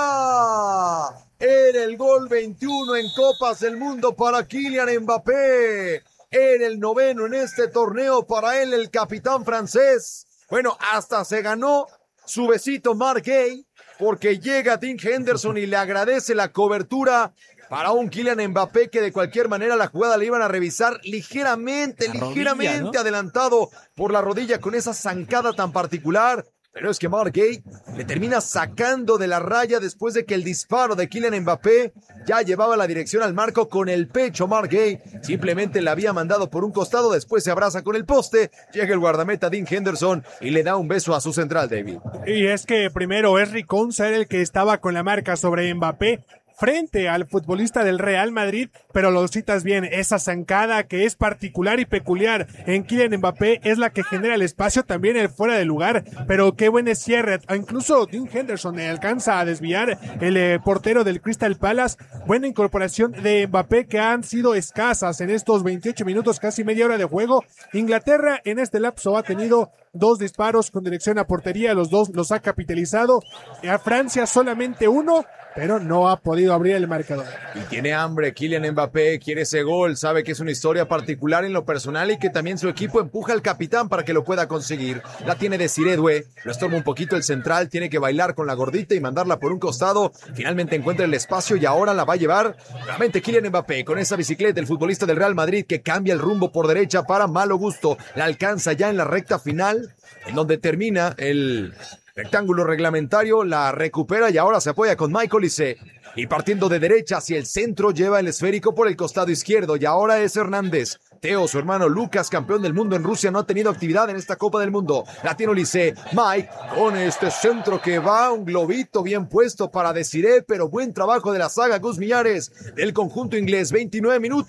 raya! Era el gol veintiuno en Copas del Mundo para Kylian Mbappé. Era el noveno en este torneo para él, el capitán francés. Bueno, hasta se ganó su besito Mark Gay, porque llega Dean Henderson y le agradece la cobertura para un Kylian Mbappé que de cualquier manera la jugada le iban a revisar ligeramente, la ligeramente rodilla, ¿no? Adelantado por la rodilla con esa zancada tan particular. Pero es que Mark Gay le termina sacando de la raya después de que el disparo de Kylian Mbappé ya llevaba la dirección al marco con el pecho. Mark Gay simplemente la había mandado por un costado, después se abraza con el poste, llega el guardameta Dean Henderson y le da un beso a su central, David. Y es que primero Henry Konsa era el que estaba con la marca sobre Mbappé frente al futbolista del Real Madrid, pero lo citas bien, esa zancada que es particular y peculiar en Kylian Mbappé es la que genera el espacio, también el fuera de lugar, pero qué buen cierre, incluso Dean Henderson alcanza a desviar el eh, portero del Crystal Palace. Buena incorporación de Mbappé, que han sido escasas en estos veintiocho minutos, casi media hora de juego. Inglaterra en este lapso ha tenido dos disparos con dirección a portería, los dos los ha capitalizado. A Francia solamente uno, pero no ha podido abrir el marcador. Y tiene hambre Kylian Mbappé, quiere ese gol, sabe que es una historia particular en lo personal y que también su equipo empuja al capitán para que lo pueda conseguir. La tiene Desiree Doué, lo estorba un poquito el central, tiene que bailar con la gordita y mandarla por un costado. Finalmente encuentra el espacio y ahora la va a llevar nuevamente Kylian Mbappé con esa bicicleta, el futbolista del Real Madrid, que cambia el rumbo por derecha para Malo Gusto. La alcanza ya en la recta final, en donde termina el rectángulo reglamentario, la recupera y ahora se apoya con Michael Olise. Y partiendo de derecha hacia el centro, lleva el esférico por el costado izquierdo y ahora es Hernández. Teo, su hermano Lucas, campeón del mundo en Rusia, no ha tenido actividad en esta Copa del Mundo. La tiene Olise. Mike con este centro que va, un globito bien puesto para Desiree, pero buen trabajo de la saga Gus Millares del conjunto inglés. veintinueve minutos.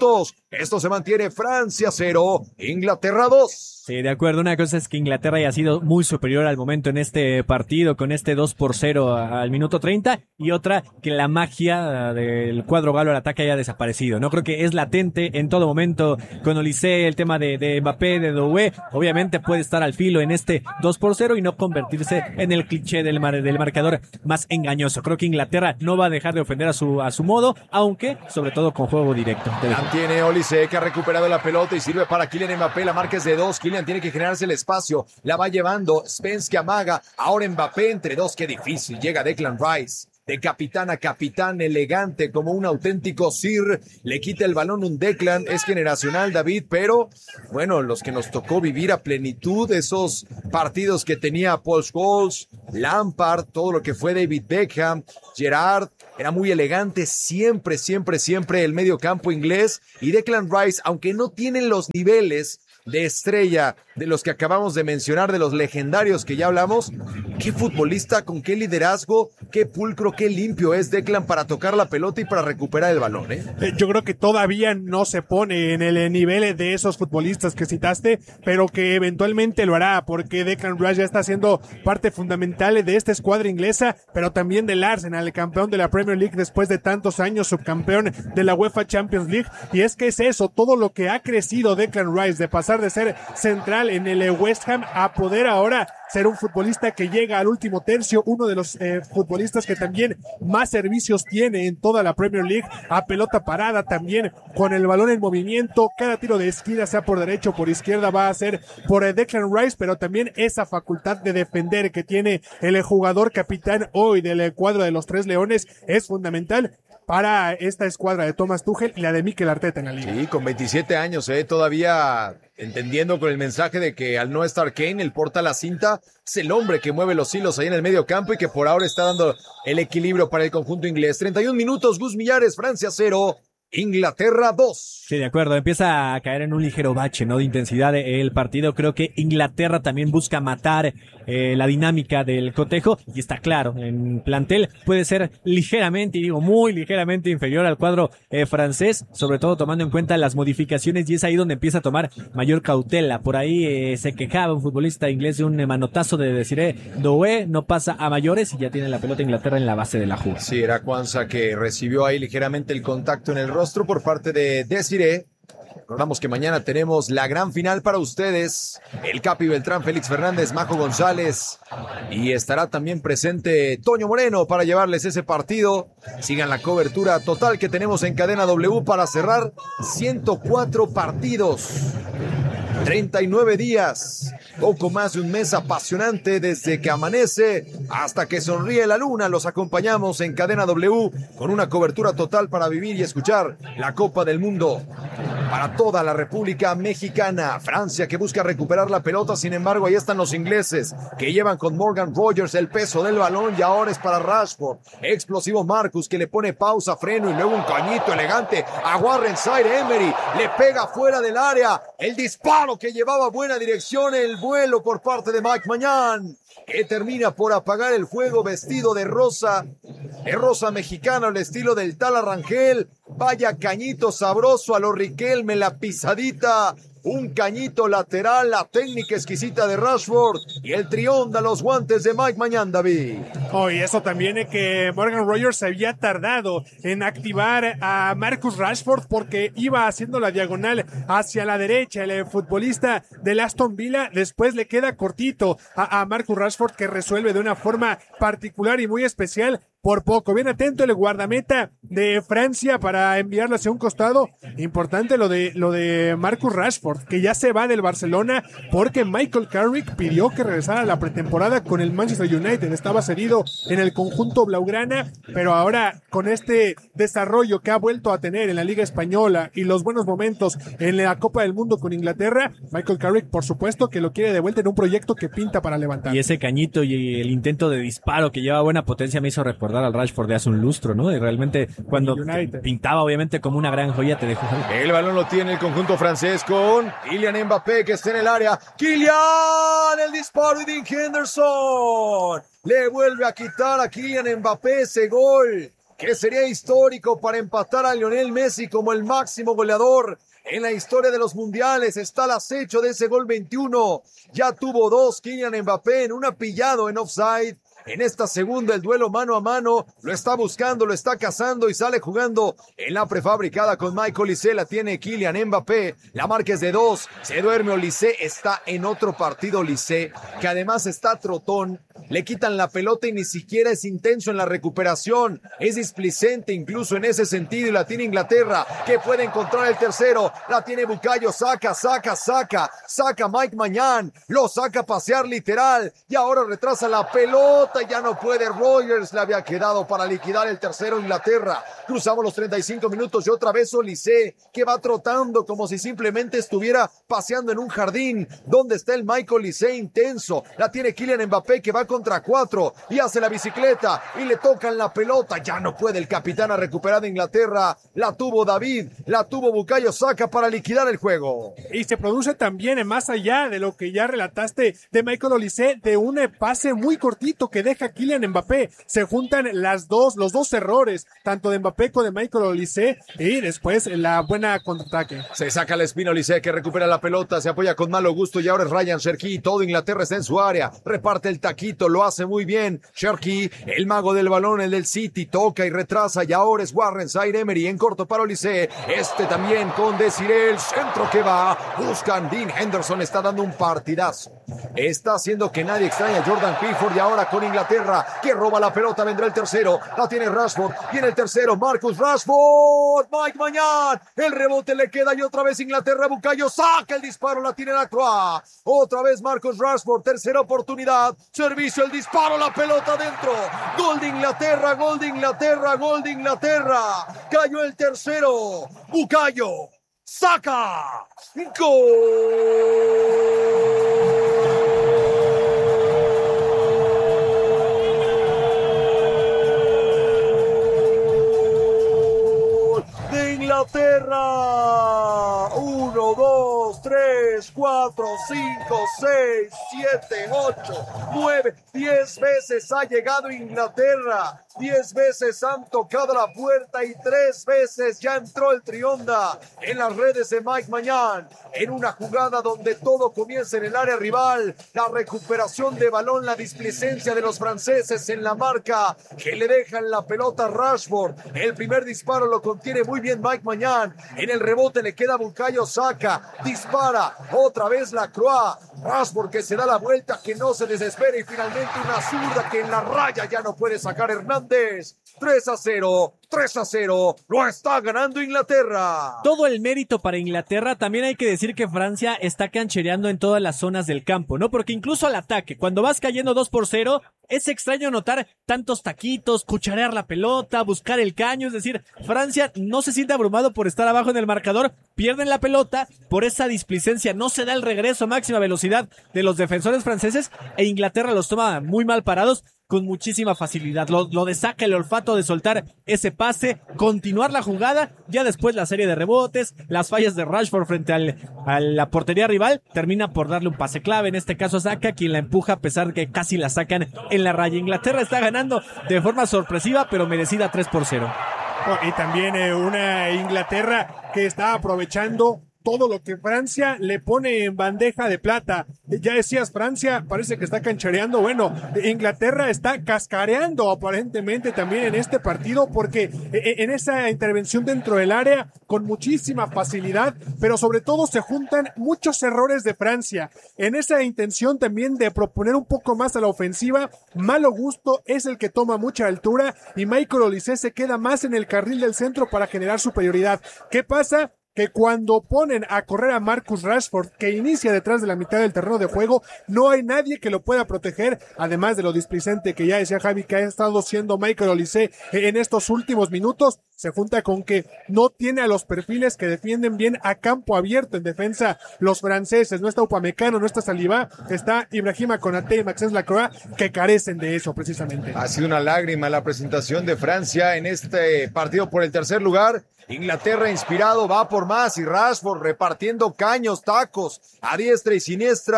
Esto se mantiene Francia cero, Inglaterra dos. Sí, de acuerdo. Una cosa es que Inglaterra haya sido muy superior al momento en este partido con este dos por cero al minuto treinta y otra que la magia del cuadro galo al ataque haya desaparecido. No creo que es latente en todo momento con Olise, el tema de, de Mbappé, de Doué. Obviamente puede estar al filo en este dos por cero y no convertirse en el cliché del, mar, del marcador más engañoso. Creo que Inglaterra no va a dejar de ofender a su, a su modo, aunque sobre todo con juego directo. Tiene Olise que ha recuperado la pelota y sirve para Kylian Mbappé. La marca es de dos. Kylian tiene que generarse el espacio. La va llevando Spence que amaga. Ahora Mbappé entre dos. Qué difícil. Llega Declan Rice. De capitán a capitán, elegante como un auténtico Sir. Le quita el balón un Declan. Es generacional, David, pero bueno, los que nos tocó vivir a plenitud esos partidos que tenía Paul Scholes, Lampard, todo lo que fue David Beckham, Gerrard. Era muy elegante, siempre, siempre, siempre el medio campo inglés. Y Declan Rice, aunque no tienen los niveles de estrella de los que acabamos de mencionar, de los legendarios que ya hablamos, qué futbolista, con qué liderazgo, qué pulcro, qué limpio es Declan para tocar la pelota y para recuperar el balón, ¿eh? Yo creo que todavía no se pone en el nivel de esos futbolistas que citaste, pero que eventualmente lo hará, porque Declan Rice ya está siendo parte fundamental de esta escuadra inglesa, pero también del Arsenal, el campeón de la Premier League después de tantos años, subcampeón de la UEFA Champions League. Y es que es eso, todo lo que ha crecido Declan Rice, de pasar de ser central en el West Ham a poder ahora ser un futbolista que llega al último tercio, uno de los eh, futbolistas que también más servicios tiene en toda la Premier League, a pelota parada también, con el balón en movimiento, cada tiro de esquina, sea por derecha o por izquierda, va a ser por eh, Declan Rice, pero también esa facultad de defender que tiene el jugador capitán hoy del cuadro de los Tres Leones es fundamental para esta escuadra de Thomas Tuchel y la de Mikel Arteta en la liga. Sí, con veintisiete años, eh, todavía entendiendo con el mensaje de que al no estar Kane, el porta la cinta, es el hombre que mueve los hilos ahí en el medio campo y que por ahora está dando el equilibrio para el conjunto inglés. treinta y un minutos, Gus Millares, Francia cero, Inglaterra dos. Sí, de acuerdo. Empieza a caer en un ligero bache, ¿no? De intensidad el partido. Creo que Inglaterra también busca matar eh, la dinámica del cotejo. Y está claro, en plantel puede ser ligeramente, y digo muy ligeramente inferior al cuadro eh, francés, sobre todo tomando en cuenta las modificaciones, y es ahí donde empieza a tomar mayor cautela. Por ahí eh, se quejaba un futbolista inglés de un manotazo de Desiree Doué, no pasa a mayores y ya tiene la pelota Inglaterra en la base de la jugada. Sí, era Kwanzaa que recibió ahí ligeramente el contacto en el rostro por parte de Desiree. Recordamos que mañana tenemos la gran final para ustedes. El Capi Beltrán, Félix Fernández, Majo González. Y estará también presente Toño Moreno para llevarles ese partido. Sigan la cobertura total que tenemos en Cadena W para cerrar ciento cuatro partidos. treinta y nueve días, poco más de un mes apasionante desde que amanece hasta que sonríe la luna. Los acompañamos en Cadena W con una cobertura total para vivir y escuchar la Copa del Mundo para toda la República Mexicana. Francia que busca recuperar la pelota, sin embargo ahí están los ingleses que llevan con Morgan Rogers el peso del balón y ahora es para Rashford. Explosivo Marcus que le pone pausa, freno y luego un cañito elegante a Warren Zaire-Emery, le pega fuera del área, el disparo que llevaba buena dirección, el vuelo por parte de Mike Mañán, que termina por apagar el fuego vestido de rosa, de rosa mexicana al estilo del Tala Rangel. Vaya cañito sabroso a lo Riquelme, la pisadita, un cañito lateral, la técnica exquisita de Rashford y el trión de los guantes de Mike Mañán, David. Oh, y eso también es que Morgan Rogers se había tardado en activar a Marcus Rashford porque iba haciendo la diagonal hacia la derecha. El futbolista del Aston Villa después le queda cortito a, a Marcus Rashford, que resuelve de una forma particular y muy especial. Por poco, bien atento el guardameta de Francia para enviarlo hacia un costado. Importante lo de lo de Marcus Rashford, que ya se va del Barcelona porque Michael Carrick pidió que regresara a la pretemporada con el Manchester United. Estaba cedido en el conjunto blaugrana, pero ahora con este desarrollo que ha vuelto a tener en la Liga Española y los buenos momentos en la Copa del Mundo con Inglaterra, Michael Carrick por supuesto que lo quiere de vuelta en un proyecto que pinta para levantar. Y ese cañito y el intento de disparo que lleva buena potencia me hizo recordar al Rashford de hace un lustro, ¿no? Y realmente cuando pintaba obviamente como una gran joya te dejó. El balón lo tiene el conjunto francés con Kylian Mbappé que está en el área. Kylian, el disparo de Dean Henderson. Le vuelve a quitar a Kylian Mbappé ese gol que sería histórico para empatar a Lionel Messi como el máximo goleador en la historia de los mundiales. Está al acecho de ese gol veintiuno. Ya tuvo dos Kylian Mbappé en una pillado en offside. En esta segunda, el duelo mano a mano, lo está buscando, lo está cazando y sale jugando en la prefabricada con Michael Olise. La tiene Kylian Mbappé, la marca es de dos, se duerme Olise, está en otro partido Olise, que además está trotón, le quitan la pelota y ni siquiera es intenso en la recuperación, es displicente incluso en ese sentido, y la tiene Inglaterra, que puede encontrar el tercero, la tiene Bukayo, saca, saca, saca, saca Mike Mañán, lo saca a pasear literal, y ahora retrasa la pelota, ya no puede. Rogers le había quedado para liquidar el tercero Inglaterra. Cruzamos los treinta y cinco minutos y otra vez Olise, que va trotando como si simplemente estuviera paseando en un jardín. ¿Dónde está el Michael Olise intenso? La tiene Kylian Mbappé, que va contra cuatro y hace la bicicleta y le tocan la pelota. Ya no puede el capitán a recuperar de Inglaterra. La tuvo David, la tuvo Bukayo Saka para liquidar el juego. Y se produce también, más allá de lo que ya relataste de Michael Olise, de un pase muy cortito que deja Kylian Mbappé. Se juntan las dos, los dos errores, tanto de Mbappé como de Michael Olise, y después la buena contraataque. Se saca la espina Olise, que recupera la pelota, se apoya con malo gusto y ahora es Ryan Cherki. Todo Inglaterra está en su área, reparte el taquito, lo hace muy bien Cherki, el mago del balón, el del City, toca y retrasa, y ahora es Warren Zaire-Emery en corto para Olise, este también con Desiree, el centro que va, buscan Dean Henderson, está dando un partidazo, está haciendo que nadie extraña a Jordan Pickford, y ahora con Inglaterra, que roba la pelota, vendrá el tercero, la tiene Rashford, viene el tercero, Marcus Rashford, Mike Mañán, el rebote le queda y otra vez Inglaterra, Bukayo saca el disparo, la tiene la Croix, otra vez Marcus Rashford, tercera oportunidad, servicio, el disparo, la pelota dentro, gol de Inglaterra, gol de Inglaterra, gol de Inglaterra, cayó el tercero, Bukayo saca, gol. Inglaterra, uno, dos, tres, cuatro, cinco, seis, siete, ocho, nueve, diez veces ha llegado Inglaterra, diez veces han tocado la puerta y tres veces ya entró el Trionda en las redes de Mike Mañán, en una jugada donde todo comienza en el área rival, la recuperación de balón, la displicencia de los franceses en la marca, que le dejan la pelota a Rashford, el primer disparo lo contiene muy bien Mike Mañán, en el rebote le queda Bukayo Saka, dispara, otra vez la Croix, Rashford que se da la vuelta, que no se desespera y finalmente una zurda que en la raya ya no puede sacar Hernández, tres a cero, tres a cero, lo está ganando Inglaterra. Todo el mérito para Inglaterra. También hay que decir que Francia está canchereando en todas las zonas del campo, ¿no? Porque incluso al ataque, cuando vas cayendo dos por cero, es extraño notar tantos taquitos, cucharear la pelota, buscar el caño, es decir, Francia no se siente abrumado por estar abajo en el marcador, pierden la pelota por esa displicencia, no se da el regreso a máxima velocidad de los defensores franceses e Inglaterra los toma muy mal parados, con muchísima facilidad, lo, lo de Saka, el olfato de soltar ese pase, continuar la jugada, ya después la serie de rebotes, las fallas de Rashford frente al, a la portería rival, termina por darle un pase clave, en este caso Saka, quien la empuja a pesar de que casi la sacan en la raya. Inglaterra está ganando de forma sorpresiva, pero merecida tres por cero. Oh, y también eh, una Inglaterra que está aprovechando todo lo que Francia le pone en bandeja de plata. Ya decías, Francia parece que está canchareando. Bueno, Inglaterra está cascareando aparentemente también en este partido, porque en esa intervención dentro del área con muchísima facilidad, pero sobre todo se juntan muchos errores de Francia. En esa intención también de proponer un poco más a la ofensiva, Malo Gusto es el que toma mucha altura y Michael Olise se queda más en el carril del centro para generar superioridad. ¿Qué pasa? Que cuando ponen a correr a Marcus Rashford, que inicia detrás de la mitad del terreno de juego, no hay nadie que lo pueda proteger, además de lo displicente que ya decía Javi que ha estado siendo Michael Olise en estos últimos minutos. Se junta con que no tiene a los perfiles que defienden bien a campo abierto en defensa los franceses. No está Upamecano, no está Saliba, está Ibrahima Konaté y Maxence Lacroix, que carecen de eso precisamente. Ha sido una lágrima la presentación de Francia en este partido por el tercer lugar. Inglaterra inspirado va por más y Rashford repartiendo caños, tacos a diestra y siniestra.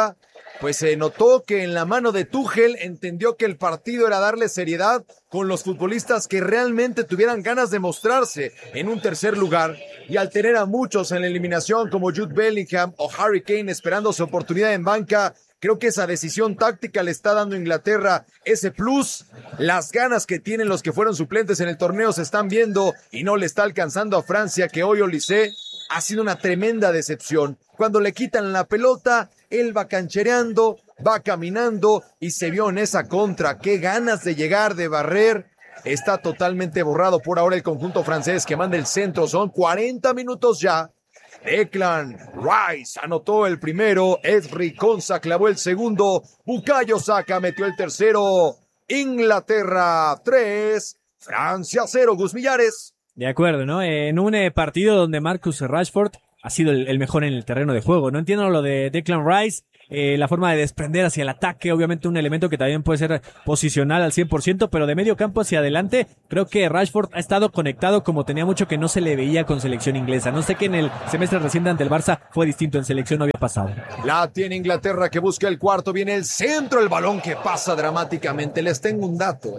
pues se notó que en la mano de Tuchel entendió que el partido era darle seriedad con los futbolistas que realmente tuvieran ganas de mostrarse en un tercer lugar, y al tener a muchos en la eliminación como Jude Bellingham o Harry Kane esperando su oportunidad en banca, creo que esa decisión táctica le está dando a Inglaterra ese plus. Las ganas que tienen los que fueron suplentes en el torneo se están viendo y no le está alcanzando a Francia, que hoy Olise ha sido una tremenda decepción. Cuando le quitan la pelota, él va canchereando, va caminando y se vio en esa contra. Qué ganas de llegar, de barrer. Está totalmente borrado por ahora el conjunto francés que manda el centro. Son cuarenta minutos ya. Declan Rice anotó el primero, Ezri Konsa clavó el segundo, Bukayo Saka metió el tercero. Inglaterra tres, Francia cero. Gus Millares. De acuerdo, ¿no? En un eh, partido donde Marcus Rashford ha sido el, el mejor en el terreno de juego. No entiendo lo de Declan Rice, eh, la forma de desprender hacia el ataque, obviamente un elemento que también puede ser posicional al cien por ciento, pero de medio campo hacia adelante, creo que Rashford ha estado conectado como tenía mucho que no se le veía con selección inglesa. No sé que en el semestre reciente ante el Barça fue distinto, en selección no había pasado. La tiene Inglaterra que busca el cuarto, viene el centro, el balón que pasa dramáticamente. Les tengo un dato.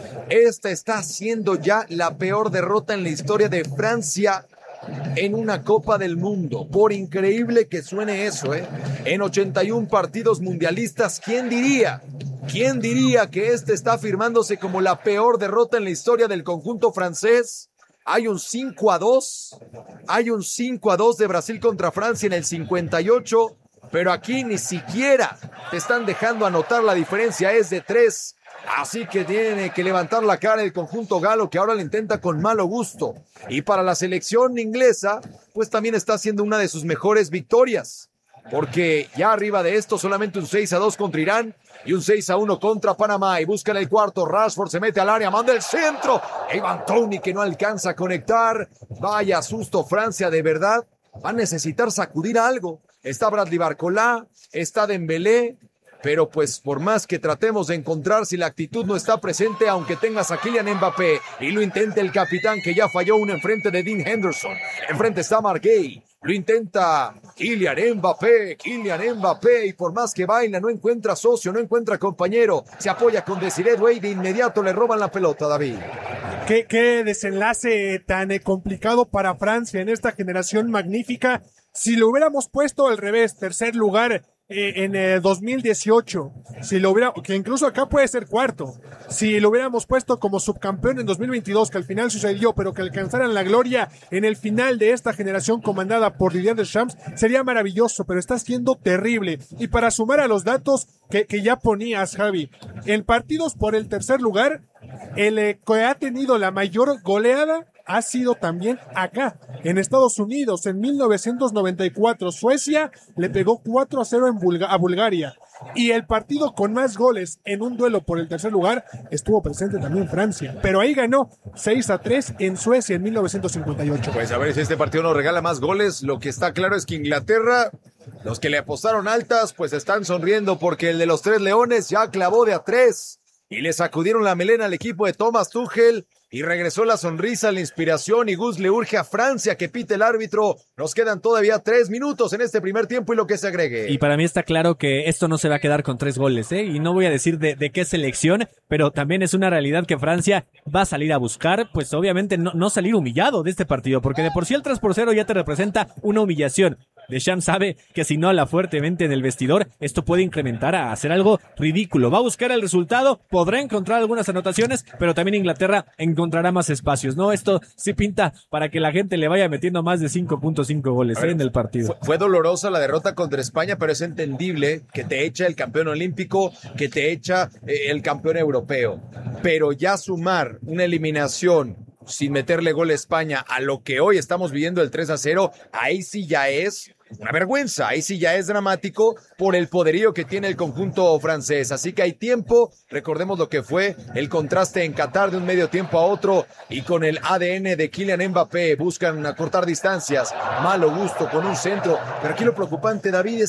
Esta está siendo ya la peor derrota en la historia de Francia en una Copa del Mundo. Por increíble que suene eso, ¿eh? En ochenta y un partidos mundialistas, ¿quién diría? ¿Quién diría que este está firmándose como la peor derrota en la historia del conjunto francés? Hay un cinco a dos, hay un cinco a dos de Brasil contra Francia en el cincuenta y ocho, pero aquí ni siquiera te están dejando anotar, la diferencia es de tres. Así que tiene que levantar la cara el conjunto galo, que ahora lo intenta con malo gusto. Y para la selección inglesa, pues también está haciendo una de sus mejores victorias. Porque ya arriba de esto, solamente un seis a dos contra Irán y un seis a uno contra Panamá. Y buscan el cuarto, Rashford se mete al área, manda el centro. Ivan Toney que no alcanza a conectar. Vaya susto Francia, de verdad. Va a necesitar sacudir algo. Está Bradley Barcola, está Dembélé. Pero pues por más que tratemos de encontrar, si la actitud no está presente, aunque tengas a Kylian Mbappé y lo intente el capitán que ya falló uno enfrente de Dean Henderson, enfrente está Marc Guéhi, lo intenta Kylian Mbappé, Kylian Mbappé, y por más que baila no encuentra socio, no encuentra compañero, se apoya con Desiree Doué, de inmediato le roban la pelota, David. Qué, qué desenlace tan eh, complicado para Francia en esta generación magnífica. Si lo hubiéramos puesto al revés, tercer lugar Eh, en eh, dos mil dieciocho, si lo hubiera, que incluso acá puede ser cuarto, si lo hubiéramos puesto como subcampeón en dos mil veintidós, que al final sucedió, pero que alcanzaran la gloria en el final de esta generación comandada por Didier Deschamps, sería maravilloso, pero está siendo terrible. Y para sumar a los datos que, que ya ponías, Javi, en partidos por el tercer lugar, el eh, que ha tenido la mayor goleada ha sido también acá, en Estados Unidos. En mil novecientos noventa y cuatro, Suecia le pegó cuatro a cero en Bulga- a Bulgaria. Y el partido con más goles en un duelo por el tercer lugar estuvo presente también Francia. Pero ahí ganó seis a tres en Suecia en mil novecientos cincuenta y ocho. Pues a ver si este partido nos regala más goles. Lo que está claro es que Inglaterra, los que le apostaron altas, pues están sonriendo porque el de los tres leones ya clavó de a tres. Y le sacudieron la melena al equipo de Thomas Tuchel. Y regresó la sonrisa, la inspiración, y Gus le urge a Francia que pite el árbitro. Nos quedan todavía tres minutos en este primer tiempo y lo que se agregue. Y para mí está claro que esto no se va a quedar con tres goles, ¿eh? Y no voy a decir de, de qué selección, pero también es una realidad que Francia va a salir a buscar, pues obviamente no, no salir humillado de este partido, porque de por sí el tres por cero ya te representa una humillación. Deschamps sabe que si no habla fuertemente en el vestidor, esto puede incrementar a hacer algo ridículo. Va a buscar el resultado, podrá encontrar algunas anotaciones, pero también Inglaterra encontrará más espacios, ¿no? Esto sí pinta para que la gente le vaya metiendo más de cinco punto cinco goles ver, ¿eh? en el partido. Fue, fue dolorosa la derrota contra España, pero es entendible que te echa el campeón olímpico, que te echa eh, el campeón europeo. Pero ya sumar una eliminación sin meterle gol a España a lo que hoy estamos viviendo el tres a cero, ahí sí ya es una vergüenza, ahí sí ya es dramático por el poderío que tiene el conjunto francés. Así que hay tiempo, recordemos lo que fue el contraste en Qatar de un medio tiempo a otro, y con el A D N de Kylian Mbappé buscan acortar distancias, malo gusto con un centro. Pero aquí lo preocupante, David, es que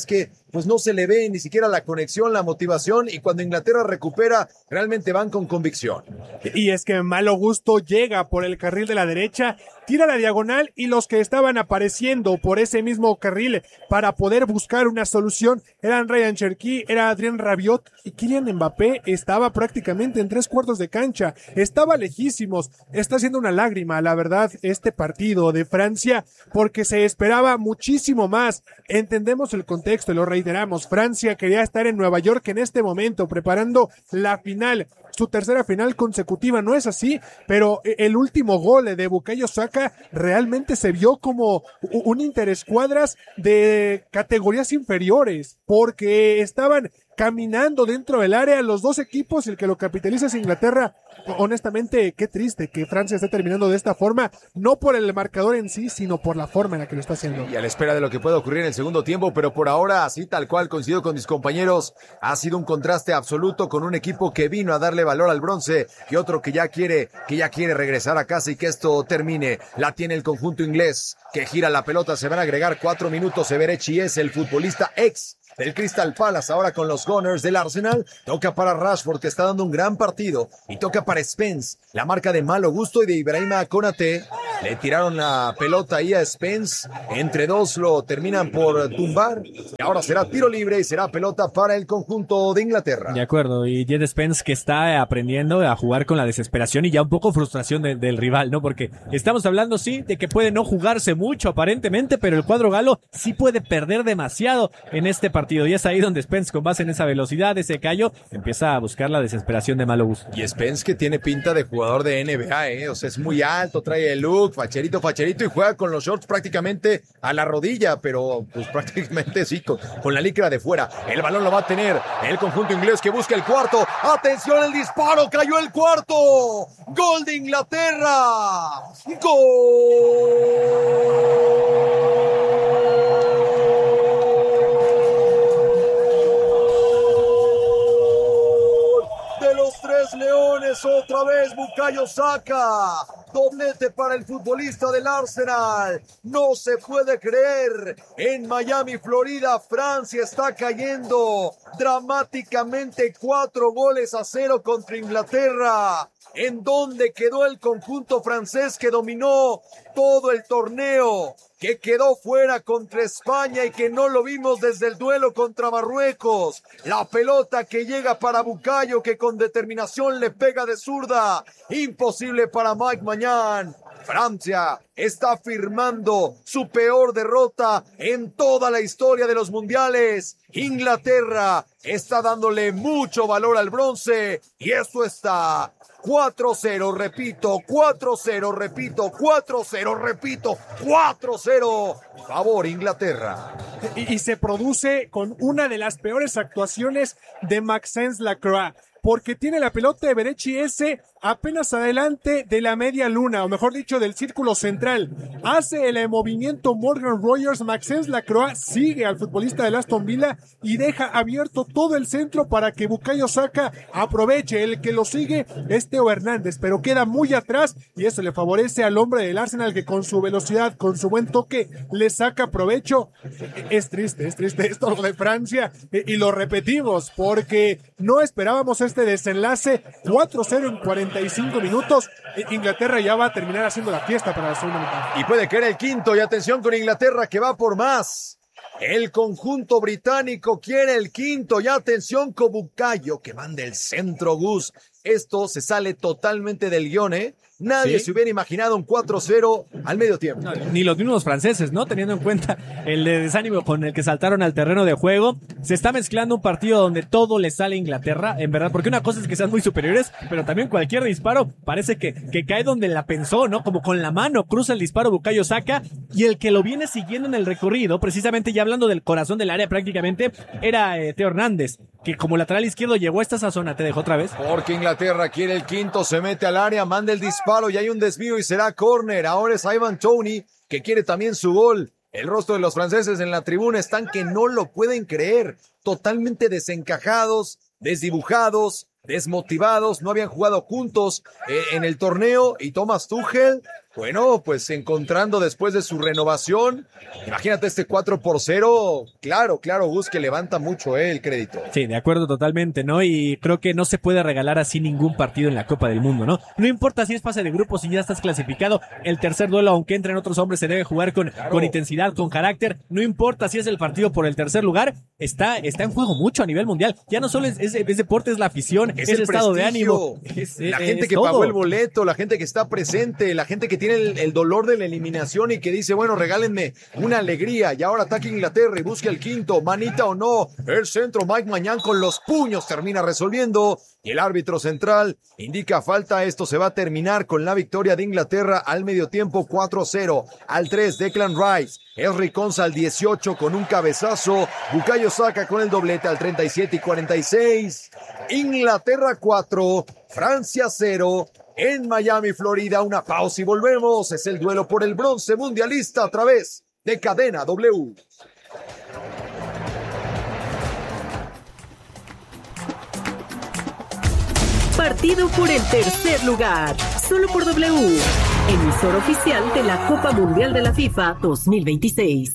pues no se le ve ni siquiera la conexión, la motivación, y cuando Inglaterra recupera, realmente van con convicción. Y es que Malo Gusto llega por el carril de la derecha, tira la diagonal y los que estaban apareciendo por ese mismo carril para poder buscar una solución eran Ryan Cherki, era Adrien Rabiot y Kylian Mbappé estaba prácticamente en tres cuartos de cancha, estaba lejísimos, está siendo una lágrima la verdad este partido de Francia porque se esperaba muchísimo más, entendemos el contexto, lo reiteramos, Francia quería estar en Nueva York en este momento preparando la final, su tercera final consecutiva, no es así, pero el último gol de Bukayo Saka realmente se vio como un interescuadras de categorías inferiores, porque estaban caminando dentro del área los dos equipos y el que lo capitaliza es Inglaterra. Honestamente, qué triste que Francia esté terminando de esta forma, no por el marcador en sí, sino por la forma en la que lo está haciendo. Y a la espera de lo que pueda ocurrir en el segundo tiempo, pero por ahora, así tal cual, coincido con mis compañeros, ha sido un contraste absoluto con un equipo que vino a darle valor al bronce y otro que ya quiere, que ya quiere regresar a casa y que esto termine. La tiene el conjunto inglés, que gira la pelota, se van a agregar cuatro minutos. Eberechi es el futbolista ex del Crystal Palace, ahora con los Gunners del Arsenal. Toca para Rashford, que está dando un gran partido, y toca para Spence, la marca de Malo Gusto y de Ibrahima Konate. Le tiraron la pelota ahí a Spence, entre dos lo terminan por tumbar, y ahora será tiro libre y será pelota para el conjunto de Inglaterra. De acuerdo, y Jed Spence que está aprendiendo a jugar con la desesperación y ya un poco frustración de, del rival, ¿no? Porque estamos hablando, sí, de que puede no jugarse mucho aparentemente, pero el cuadro galo sí puede perder demasiado en este partido. Y es ahí donde Spence, con base en esa velocidad, ese callo, empieza a buscar la desesperación de Malo Gusto. Y Spence que tiene pinta de jugador de N B A, ¿eh? O sea, es muy alto, trae el look, facherito, facherito, y juega con los shorts prácticamente a la rodilla, pero pues prácticamente sí, con, con la licra de fuera. El balón lo va a tener el conjunto inglés que busca el cuarto. ¡Atención, el disparo! ¡Cayó el cuarto! ¡Gol de Inglaterra! ¡Gol! Tres Leones, otra vez Bukayo Saka, doblete para el futbolista del Arsenal, no se puede creer, en Miami, Florida, Francia está cayendo dramáticamente cuatro goles a cero contra Inglaterra. ¿En dónde quedó el conjunto francés que dominó todo el torneo? Que quedó fuera contra España y que no lo vimos desde el duelo contra Marruecos. La pelota que llega para Bukayo, que con determinación le pega de zurda. Imposible para Mike Maignan. Francia está firmando su peor derrota en toda la historia de los mundiales. Inglaterra está dándole mucho valor al bronce y esto está cuatro cero, repito, cuatro cero, repito, cuatro cero, repito, cuatro cero. Favor Inglaterra. Y, y se produce con una de las peores actuaciones de Maxence Lacroix, porque tiene la pelota de Eberechi ese apenas adelante de la media luna, o mejor dicho, del círculo central. Hace el movimiento Morgan Rogers, Maxence Lacroix sigue al futbolista del Aston Villa y deja abierto todo el centro para que Bukayo Saka aproveche. El que lo sigue es Theo Hernández, pero queda muy atrás y eso le favorece al hombre del Arsenal que con su velocidad, con su buen toque, le saca provecho. Es triste, es triste esto de Francia y lo repetimos porque no esperábamos este desenlace. Cuatro cero en cuarenta y cinco minutos. Inglaterra ya va a terminar haciendo la fiesta para la segunda mitad. Y puede caer el quinto, y atención con Inglaterra que va por más. El conjunto británico quiere el quinto, y atención con Bukayo que manda el centro Gus. Esto se sale totalmente del guión, ¿eh? Nadie ¿Sí? se hubiera imaginado un cuatro cero al medio tiempo. No, ni los mismos franceses, ¿no? Teniendo en cuenta el desánimo con el que saltaron al terreno de juego. Se está mezclando un partido donde todo le sale a Inglaterra, en verdad, porque una cosa es que sean muy superiores, pero también cualquier disparo parece que, que cae donde la pensó, ¿no? Como con la mano cruza el disparo Bukayo Saka, y el que lo viene siguiendo en el recorrido, precisamente ya hablando del corazón del área prácticamente, era eh, Theo Hernández, que como lateral izquierdo llegó a esta zona. ¿Te dejó otra vez? Porque Inglaterra quiere el quinto, se mete al área, manda el disparo y hay un desvío y será córner. Ahora es Ivan Toney que quiere también su gol. El rostro de los franceses en la tribuna están que no lo pueden creer, totalmente desencajados, desdibujados, desmotivados, no habían jugado juntos eh, en el torneo, y Thomas Tuchel Bueno, pues encontrando después de su renovación, imagínate este cuatro por cero, claro, claro, Gus, que levanta mucho eh, el crédito. Sí, de acuerdo totalmente, ¿no? Y creo que no se puede regalar así ningún partido en la Copa del Mundo, ¿no? No importa si es fase de grupos, si ya estás clasificado, el tercer duelo, aunque entren otros hombres, se debe jugar con, claro. con intensidad, con carácter, no importa si es el partido por el tercer lugar, está, está en juego mucho a nivel mundial. Ya no solo es, es, es deporte, es la afición, es, es el estado de ánimo. Es, la gente es que todo. pagó el boleto, la gente que está presente, la gente que tiene el, el dolor de la eliminación y que dice, bueno, regálenme una alegría. Y ahora ataca Inglaterra y busca el quinto, manita o no. El centro, Mike Mañán con los puños termina resolviendo. Y el árbitro central indica falta. Esto se va a terminar con la victoria de Inglaterra al medio tiempo, cuatro cero. Al tres, Declan Rice. Henry Konsa al dieciocho con un cabezazo. Bukayo Saka con el doblete al treinta y siete y cuarenta y seis. Inglaterra cuatro, Francia cero. En Miami, Florida, una pausa y volvemos. Es el duelo por el bronce mundialista a través de Cadena W. Partido por el tercer lugar, solo por W, emisor oficial de la Copa Mundial de la FIFA dos mil veintiséis.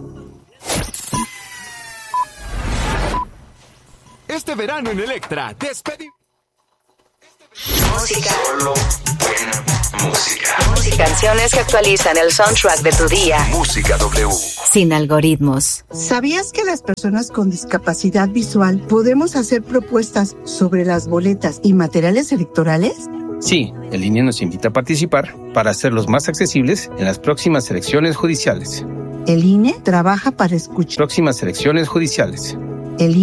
Este verano en Electra, despedimos. Música. Solo buena música. Canciones que actualizan el soundtrack de tu día. Música W. Sin algoritmos. ¿Sabías que las personas con discapacidad visual podemos hacer propuestas sobre las boletas y materiales electorales? Sí, el I N E nos invita a participar para hacerlos más accesibles en las próximas elecciones judiciales. El I N E trabaja para escuchar. Próximas elecciones judiciales. El I N E